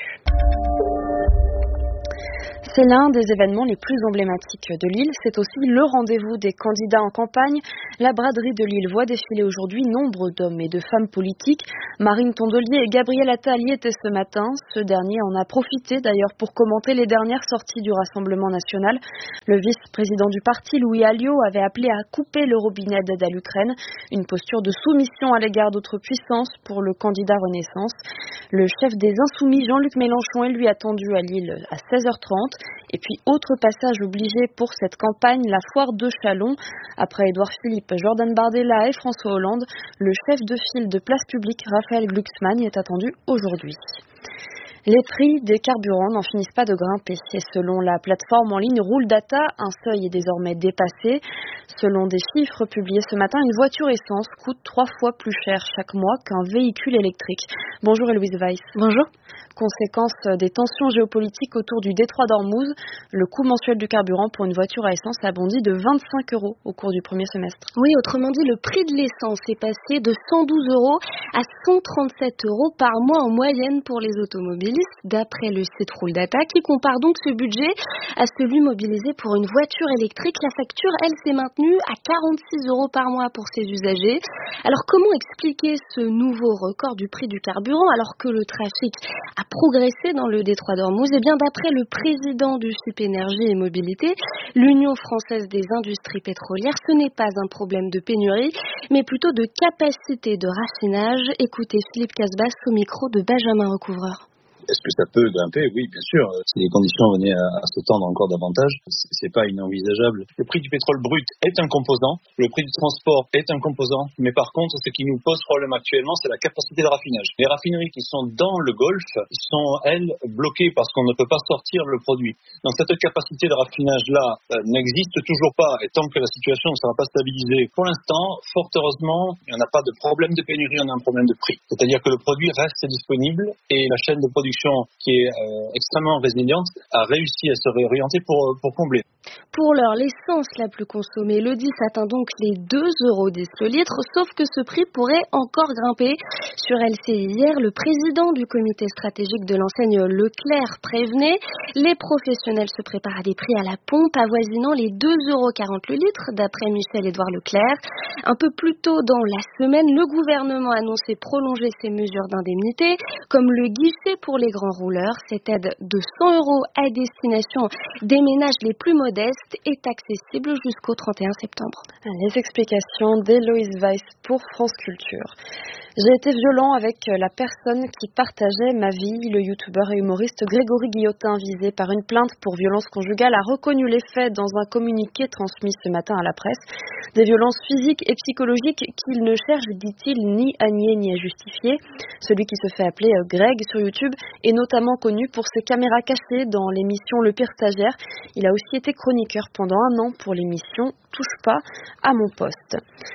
C'est l'un des événements les plus emblématiques de Lille. C'est aussi le rendez-vous des candidats en campagne. La braderie de Lille voit défiler aujourd'hui nombre d'hommes et de femmes politiques. Marine Tondelier et Gabriel Attal y étaient ce matin. Ce dernier en a profité d'ailleurs pour commenter les dernières sorties du Rassemblement national. Le vice-président du parti, Louis Alliot, avait appelé à couper le robinet d'aide à l'Ukraine. Une posture de soumission à l'égard d'autres puissances pour le candidat Renaissance. Le chef des Insoumis, Jean-Luc Mélenchon, est lui attendu à Lille à 16h30. Et puis, autre passage obligé pour cette campagne, la foire de Châlons. Après Édouard Philippe, Jordan Bardella et François Hollande, le chef de file de Place Publique, Raphaël Glucksmann, est attendu aujourd'hui. Les prix des carburants n'en finissent pas de grimper. Et selon la plateforme en ligne Roule Data, un seuil est désormais dépassé. Selon des chiffres publiés ce matin, une voiture essence coûte 3 fois plus cher chaque mois qu'un véhicule électrique. Bonjour Héloïse Weiss. Bonjour. Conséquence des tensions géopolitiques autour du détroit d'Ormuz, le coût mensuel du carburant pour une voiture à essence a bondi de 25 € au cours du premier semestre. Oui, autrement dit, le prix de l'essence est passé de 112 € à 137 € par mois en moyenne pour les automobilistes, d'après le site Roule Data, qui compare donc ce budget à celui mobilisé pour une voiture électrique. La facture, elle, s'est maintenue à 46 € par mois pour ses usagers. Alors, comment expliquer ce nouveau record du prix du carburant alors que le trafic a progressé dans le détroit d'Ormuz? Eh bien, d'après le président du SUP Énergie et Mobilité, l'Union française des industries pétrolières, ce n'est pas un problème de pénurie, mais plutôt de capacité de raffinage. Écoutez Philippe Casbas au micro de Benjamin Recouvreur. Est-ce que ça peut grimper? Oui, bien sûr. Si les conditions venaient à se tendre encore davantage, c'est pas inenvisageable. Le prix du pétrole brut est un composant, le prix du transport est un composant, mais par contre, ce qui nous pose problème actuellement, c'est la capacité de raffinage. Les raffineries qui sont dans le Golfe sont, elles, bloquées parce qu'on ne peut pas sortir le produit. Donc cette capacité de raffinage-là n'existe toujours pas, et tant que la situation ne sera pas stabilisée, pour l'instant, fort heureusement, il n'y en a pas de problème de pénurie, on a un problème de prix. C'est-à-dire que le produit reste disponible et la chaîne de production qui est extrêmement résiliente a réussi à se réorienter pour combler. Pour l'heure, l'essence la plus consommée, le 10, atteint donc les 2,10 € le litre, sauf que ce prix pourrait encore grimper. Sur LCI hier, le président du comité stratégique de l'enseigne Leclerc prévenait, les professionnels se préparent à des prix à la pompe avoisinant les 2,40 € le litre, d'après Michel-Édouard Leclerc. Un peu plus tôt dans la semaine, le gouvernement annonçait prolonger ses mesures d'indemnité, comme le guichet pour les grands rouleurs. Cette aide de 100 € à destination des ménages les plus modestes est accessible jusqu'au 31 septembre. Les explications d'Héloïse Weiss pour France Culture. J'ai été violent avec la personne qui partageait ma vie. Le youtubeur et humoriste Grégory Guillotin, visé par une plainte pour violence conjugale, a reconnu les faits dans un communiqué transmis ce matin à la presse. Des violences physiques et psychologiques qu'il ne cherche, dit-il, ni à nier ni à justifier. Celui qui se fait appeler Greg sur YouTube est notamment connu pour ses caméras cachées dans l'émission Le Pire Stagiaire. Il a aussi été chroniqueur pendant 1 an pour l'émission Touche pas à mon poste.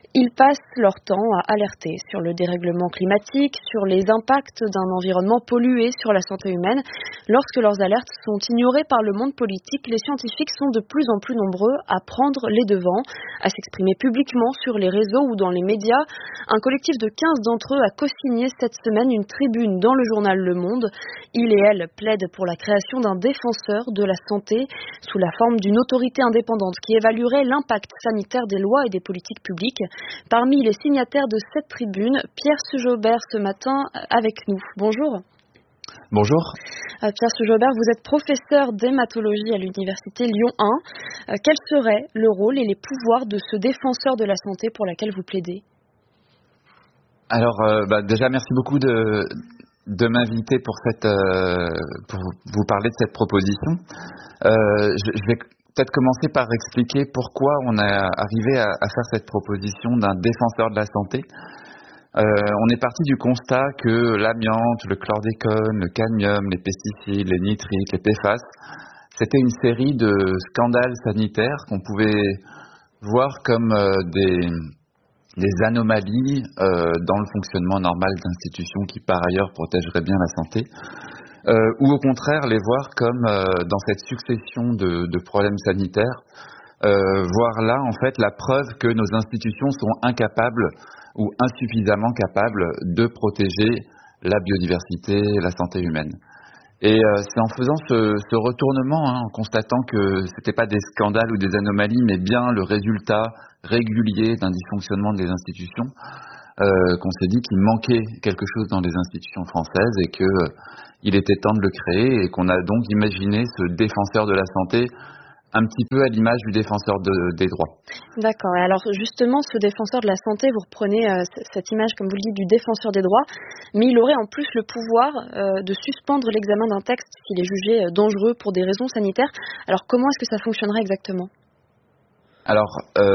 Ils passent leur temps à alerter sur le dérèglement climatique, sur les impacts d'un environnement pollué sur la santé humaine. Lorsque leurs alertes sont ignorées par le monde politique, les scientifiques sont de plus en plus nombreux à prendre les devants, à s'exprimer publiquement sur les réseaux ou dans les médias. Un collectif de 15 d'entre eux a co-signé cette semaine une tribune dans le journal Le Monde. Ils et elles plaident pour la création d'un défenseur de la santé sous la forme d'une autorité indépendante qui évaluerait l'impact sanitaire des lois et des politiques publiques. Parmi les signataires de cette tribune, Pierre Sujaubert ce matin avec nous. Bonjour. Bonjour. Pierre Sujaubert, vous êtes professeur d'hématologie à l'université Lyon 1. Quel serait le rôle et les pouvoirs de ce défenseur de la santé pour laquelle vous plaidez ? Alors, déjà, merci beaucoup de m'inviter pour vous parler de cette proposition. Je vais peut-être commencer par expliquer pourquoi on est arrivé à faire cette proposition d'un défenseur de la santé. On est parti du constat que l'amiante, le chlordécone, le cadmium, les pesticides, les nitrites, les PFAS, c'était une série de scandales sanitaires qu'on pouvait voir comme des anomalies dans le fonctionnement normal d'institutions qui par ailleurs protégeraient bien la santé, ou au contraire les voir comme dans cette succession de problèmes sanitaires, voir là en fait la preuve que nos institutions sont incapables ou insuffisamment capables de protéger la biodiversité, la santé humaine. Et c'est en faisant ce retournement, en constatant que c'était pas des scandales ou des anomalies, mais bien le résultat régulier d'un dysfonctionnement des institutions, qu'on s'est dit qu'il manquait quelque chose dans les institutions françaises et qu'il était temps de le créer, et qu'on a donc imaginé ce défenseur de la santé un petit peu à l'image du défenseur des droits. D'accord. Et alors justement, ce défenseur de la santé, vous reprenez cette image, comme vous le dites, du défenseur des droits, mais il aurait en plus le pouvoir de suspendre l'examen d'un texte s'il est jugé dangereux pour des raisons sanitaires. Alors comment est-ce que ça fonctionnerait exactement ? Alors,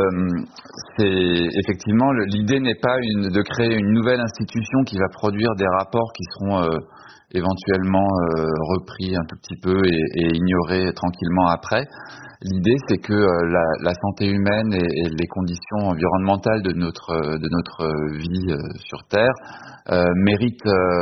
effectivement, l'idée n'est pas de créer une nouvelle institution qui va produire des rapports qui seront éventuellement repris un tout petit peu et ignorés tranquillement après. L'idée, c'est que la santé humaine et les conditions environnementales de notre vie sur Terre méritent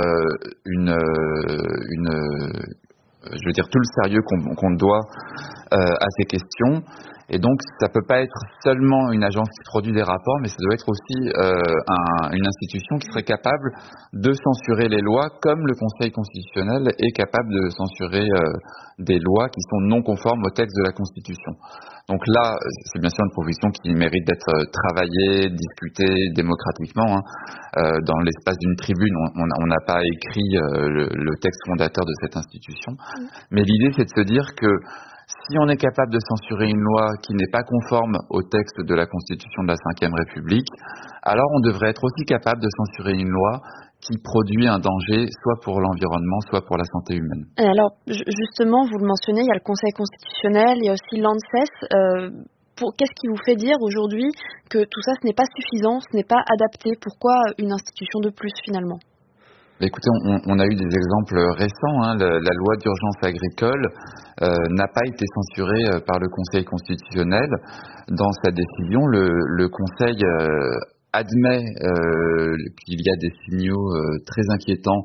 tout le sérieux qu'on doit à ces questions. Et donc, ça peut pas être seulement une agence qui produit des rapports, mais ça doit être aussi une institution qui serait capable de censurer les lois, comme le Conseil constitutionnel est capable de censurer des lois qui sont non conformes au texte de la Constitution. Donc là, c'est bien sûr une proposition qui mérite d'être travaillée, discutée démocratiquement. Dans l'espace d'une tribune, on n'a pas écrit le texte fondateur de cette institution. Mais l'idée, c'est de se dire que si on est capable de censurer une loi qui n'est pas conforme au texte de la Constitution de la Ve République, alors on devrait être aussi capable de censurer une loi qui produit un danger soit pour l'environnement, soit pour la santé humaine. Alors justement, vous le mentionnez, il y a le Conseil constitutionnel, il y a aussi l'ANSES. Qu'est-ce qui vous fait dire aujourd'hui que tout ça, ce n'est pas suffisant, ce n'est pas adapté ? Pourquoi une institution de plus finalement ? Écoutez, on a eu des exemples récents. La loi d'urgence agricole n'a pas été censurée par le Conseil constitutionnel. Dans sa décision, le Conseil admet qu'il y a des signaux très inquiétants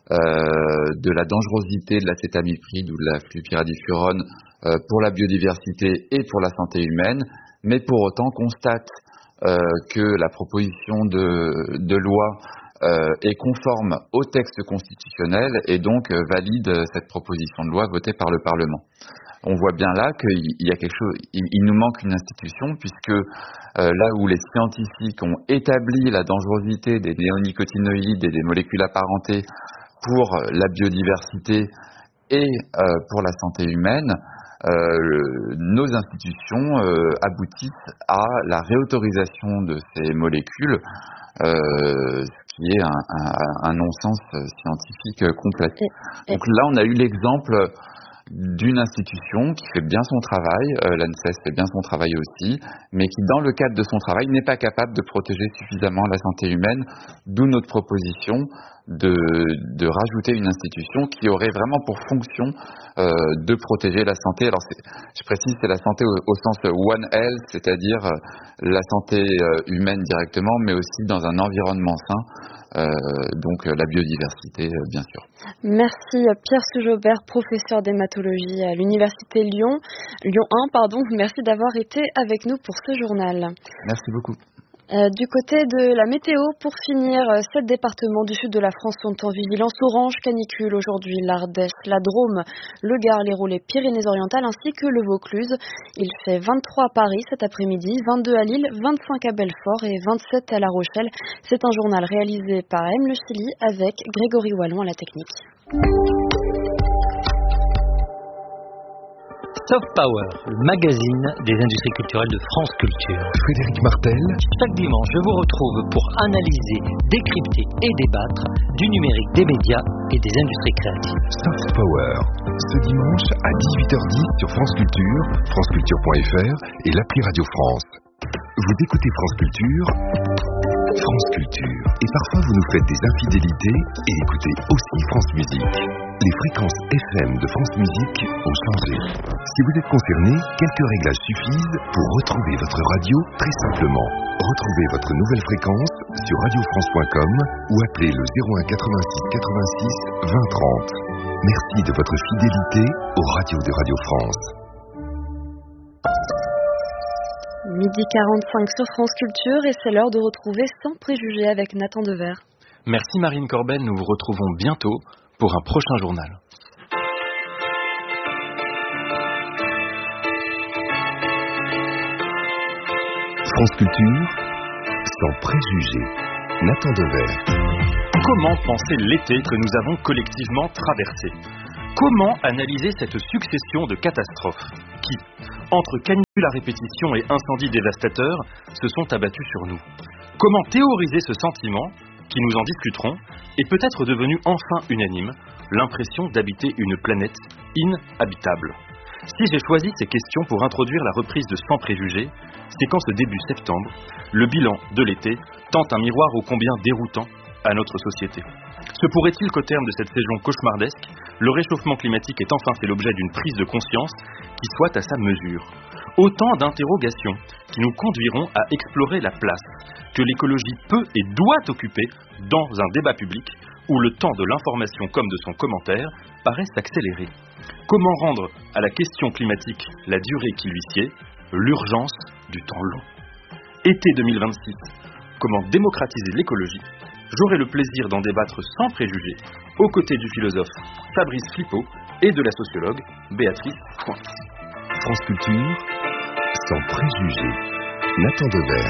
de la dangerosité de l'acétamipride ou de la flupyradifurone pour la biodiversité et pour la santé humaine, mais pour autant constate que la proposition de loi est conforme au texte constitutionnel et donc valide cette proposition de loi votée par le Parlement. On voit bien là qu'il y a quelque chose, il nous manque une institution, puisque là où les scientifiques ont établi la dangerosité des néonicotinoïdes et des molécules apparentées pour la biodiversité et pour la santé humaine, nos institutions aboutissent à la réautorisation de ces molécules, qui est un non-sens scientifique complet. Donc là, on a eu l'exemple d'une institution qui fait bien son travail, l'ANSES fait bien son travail aussi, mais qui dans le cadre de son travail n'est pas capable de protéger suffisamment la santé humaine, d'où notre proposition de rajouter une institution qui aurait vraiment pour fonction de protéger la santé. Alors je précise, c'est la santé au sens One Health, c'est-à-dire la santé humaine directement, mais aussi dans un environnement sain, donc la biodiversité bien sûr. Merci Pierre Sujaubert, professeur d'hématologie à l'Université Lyon 1, merci d'avoir été avec nous pour ce journal. Merci beaucoup. Du côté de la météo, pour finir, 7 départements du sud de la France sont en vigilance orange canicule aujourd'hui. L'Ardèche, la Drôme, le Gard, l'Hérault, les Pyrénées-Orientales ainsi que le Vaucluse. Il fait 23 à Paris cet après-midi, 22 à Lille, 25 à Belfort et 27 à La Rochelle. C'est un journal réalisé par M. Le Chili avec Grégory Wallon à la technique. Soft Power, le magazine des industries culturelles de France Culture. Frédéric Martel. Chaque dimanche, je vous retrouve pour analyser, décrypter et débattre du numérique, des médias et des industries créatives. Soft Power, ce dimanche à 18h10 sur France Culture, franceculture.fr et l'appli Radio France. Vous écoutez France Culture, et parfois vous nous faites des infidélités et écoutez aussi France Musique. Les fréquences FM de France Musique ont changé. Si vous êtes concerné, quelques réglages suffisent pour retrouver votre radio très simplement. Retrouvez votre nouvelle fréquence sur radiofrance.com ou appelez le 01 86 86 20 30. Merci de votre fidélité aux radios de Radio France. Midi 45 sur France Culture et c'est l'heure de retrouver Sans préjugés avec Nathan Dever. Merci Marine Corbel, nous vous retrouvons bientôt pour un prochain journal. France Culture, Sans préjugés, Nathan Dever. Comment penser l'été que nous avons collectivement traversé ? Comment analyser cette succession de catastrophes qui, entre canicules à répétition et incendies dévastateurs, se sont abattus sur nous ? Comment théoriser ce sentiment, qui nous en discuterons, est peut-être devenu enfin unanime, l'impression d'habiter une planète inhabitable ? Si j'ai choisi ces questions pour introduire la reprise de Sans préjugés, c'est qu'en ce début septembre, le bilan de l'été tente un miroir ô combien déroutant à notre société. Se pourrait-il qu'au terme de cette saison cauchemardesque, le réchauffement climatique ait enfin fait l'objet d'une prise de conscience qui soit à sa mesure ? Autant d'interrogations qui nous conduiront à explorer la place que l'écologie peut et doit occuper dans un débat public où le temps de l'information comme de son commentaire paraît s'accélérer. Comment rendre à la question climatique la durée qui lui sied, l'urgence du temps long ? Été 2026, comment démocratiser l'écologie ? J'aurai le plaisir d'en débattre sans préjugés, aux côtés du philosophe Fabrice Flippo et de la sociologue Béatrice Cointe. France Culture, Sans préjugés, Nathan Dever.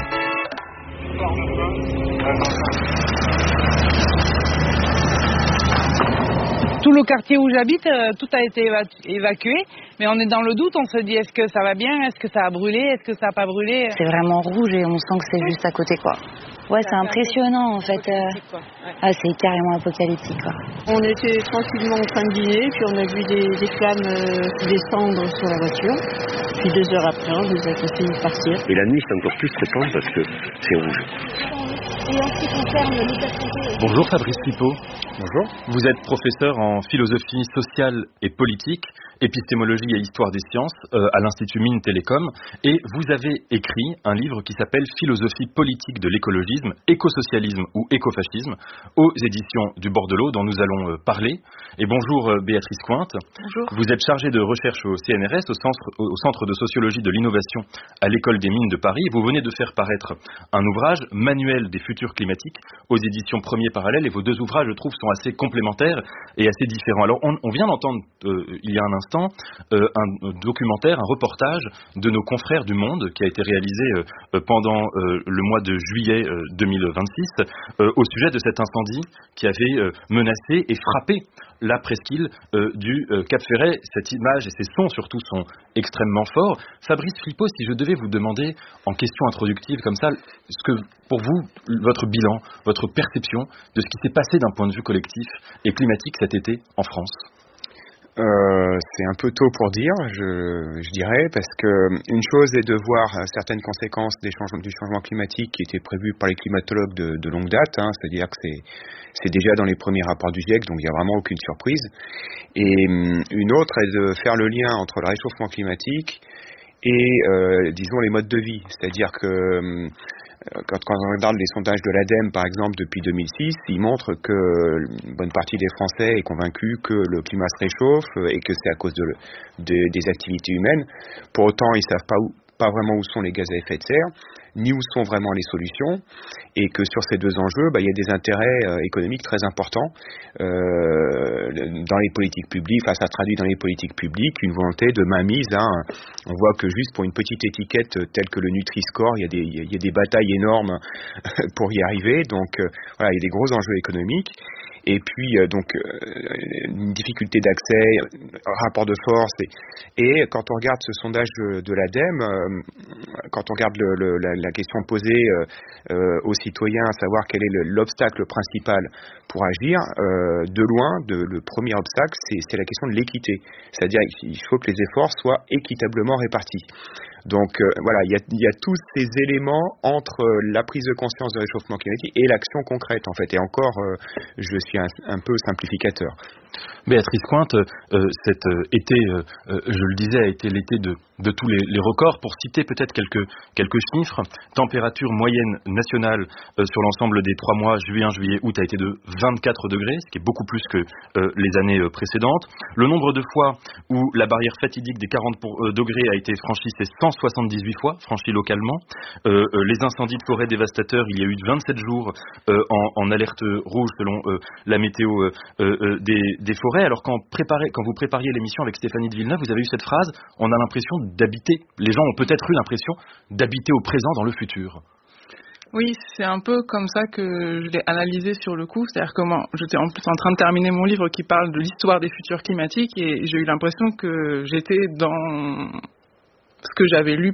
Tout le quartier où j'habite, tout a été évacué, mais on est dans le doute, on se dit est-ce que ça va bien, est-ce que ça a brûlé, est-ce que ça n'a pas brûlé. C'est vraiment rouge et on sent que c'est juste à côté quoi. Ouais, c'est impressionnant en fait. Ah, c'est carrément apocalyptique quoi. On était tranquillement en train de dîner, puis on a vu des flammes descendre sur la voiture. Puis 2 heures après, on nous a fait partir. Et la nuit, c'est encore plus fréquent parce que c'est rouge. Et en ce qui concerne l'état de santé... Bonjour Fabrice Flippo. Bonjour. Vous êtes professeur en philosophie sociale et politique, épistémologie et histoire des sciences à l'Institut Mines Télécom, et vous avez écrit un livre qui s'appelle Philosophie politique de l'écologisme, écosocialisme ou écofascisme, aux éditions du Bordelot, dont nous allons parler. Et bonjour Béatrice Cointe. Bonjour. Vous êtes chargée de recherche au CNRS, au Centre de sociologie de l'innovation à l'École des Mines de Paris. Vous venez de faire paraître un ouvrage, Manuel des futurs climatiques, aux éditions Premier Parallèle, et vos 2 ouvrages, je trouve, sont assez complémentaires et assez différents. Alors, on vient d'entendre, il y a un instant, un documentaire, un reportage de nos confrères du Monde qui a été réalisé pendant le mois de juillet 2026 au sujet de cet incendie qui avait menacé et frappé la presqu'île du Cap Ferret. Cette image et ces sons surtout sont extrêmement forts. Fabrice Flippo, si je devais vous demander en question introductive comme ça, ce que pour vous, votre bilan, votre perception de ce qui s'est passé d'un point de vue collectif et climatique cet été en France. C'est un peu tôt pour dire, je dirais, parce que une chose est de voir certaines conséquences du changement climatique qui étaient prévues par les climatologues de longue date, c'est-à-dire que c'est déjà dans les premiers rapports du GIEC, donc il n'y a vraiment aucune surprise. Et une autre est de faire le lien entre le réchauffement climatique et, disons, les modes de vie. C'est-à-dire que quand on regarde les sondages de l'ADEME, par exemple, depuis 2006, ils montrent que une bonne partie des Français est convaincue que le climat se réchauffe et que c'est à cause des activités humaines. Pour autant, ils ne savent pas vraiment où sont les gaz à effet de serre, ni où sont vraiment les solutions, et que sur ces deux enjeux, il y a des intérêts économiques très importants dans les politiques publiques. Enfin, ça traduit dans les politiques publiques une volonté de mainmise. On voit que juste pour une petite étiquette telle que le Nutri-Score, il y a des batailles énormes pour y arriver. Donc, voilà, il y a des gros enjeux économiques. Et puis, une difficulté d'accès, rapport de force. Et quand on regarde ce sondage de l'ADEME, quand on regarde la question posée aux citoyens, à savoir quel est l'obstacle principal pour agir, de loin, le premier obstacle, c'est la question de l'équité. C'est-à-dire qu'il faut que les efforts soient équitablement répartis. Donc voilà, il y a tous ces éléments entre la prise de conscience du réchauffement climatique et l'action concrète, en fait. Et encore, je suis un peu simplificateur. Béatrice Cointe, cet été, je le disais, a été l'été de tous les records. Pour citer peut-être quelques chiffres, température moyenne nationale sur l'ensemble des 3 mois, juillet, juillet, août, a été de 24 degrés, ce qui est beaucoup plus que les années précédentes. Le nombre de fois où la barrière fatidique des 40 degrés a été franchie, c'est 178 fois, franchie localement. Les incendies de forêt dévastateurs, il y a eu 27 jours en alerte rouge selon la météo des forêts. Alors quand vous prépariez l'émission avec Stéphanie de Villeneuve, vous avez eu cette phrase, on a l'impression d'habiter, les gens ont peut-être eu l'impression d'habiter au présent dans le futur. Oui, c'est un peu comme ça que je l'ai analysé sur le coup, c'est-à-dire comment j'étais en train de terminer mon livre qui parle de l'histoire des futurs climatiques et j'ai eu l'impression que j'étais dans ce que j'avais lu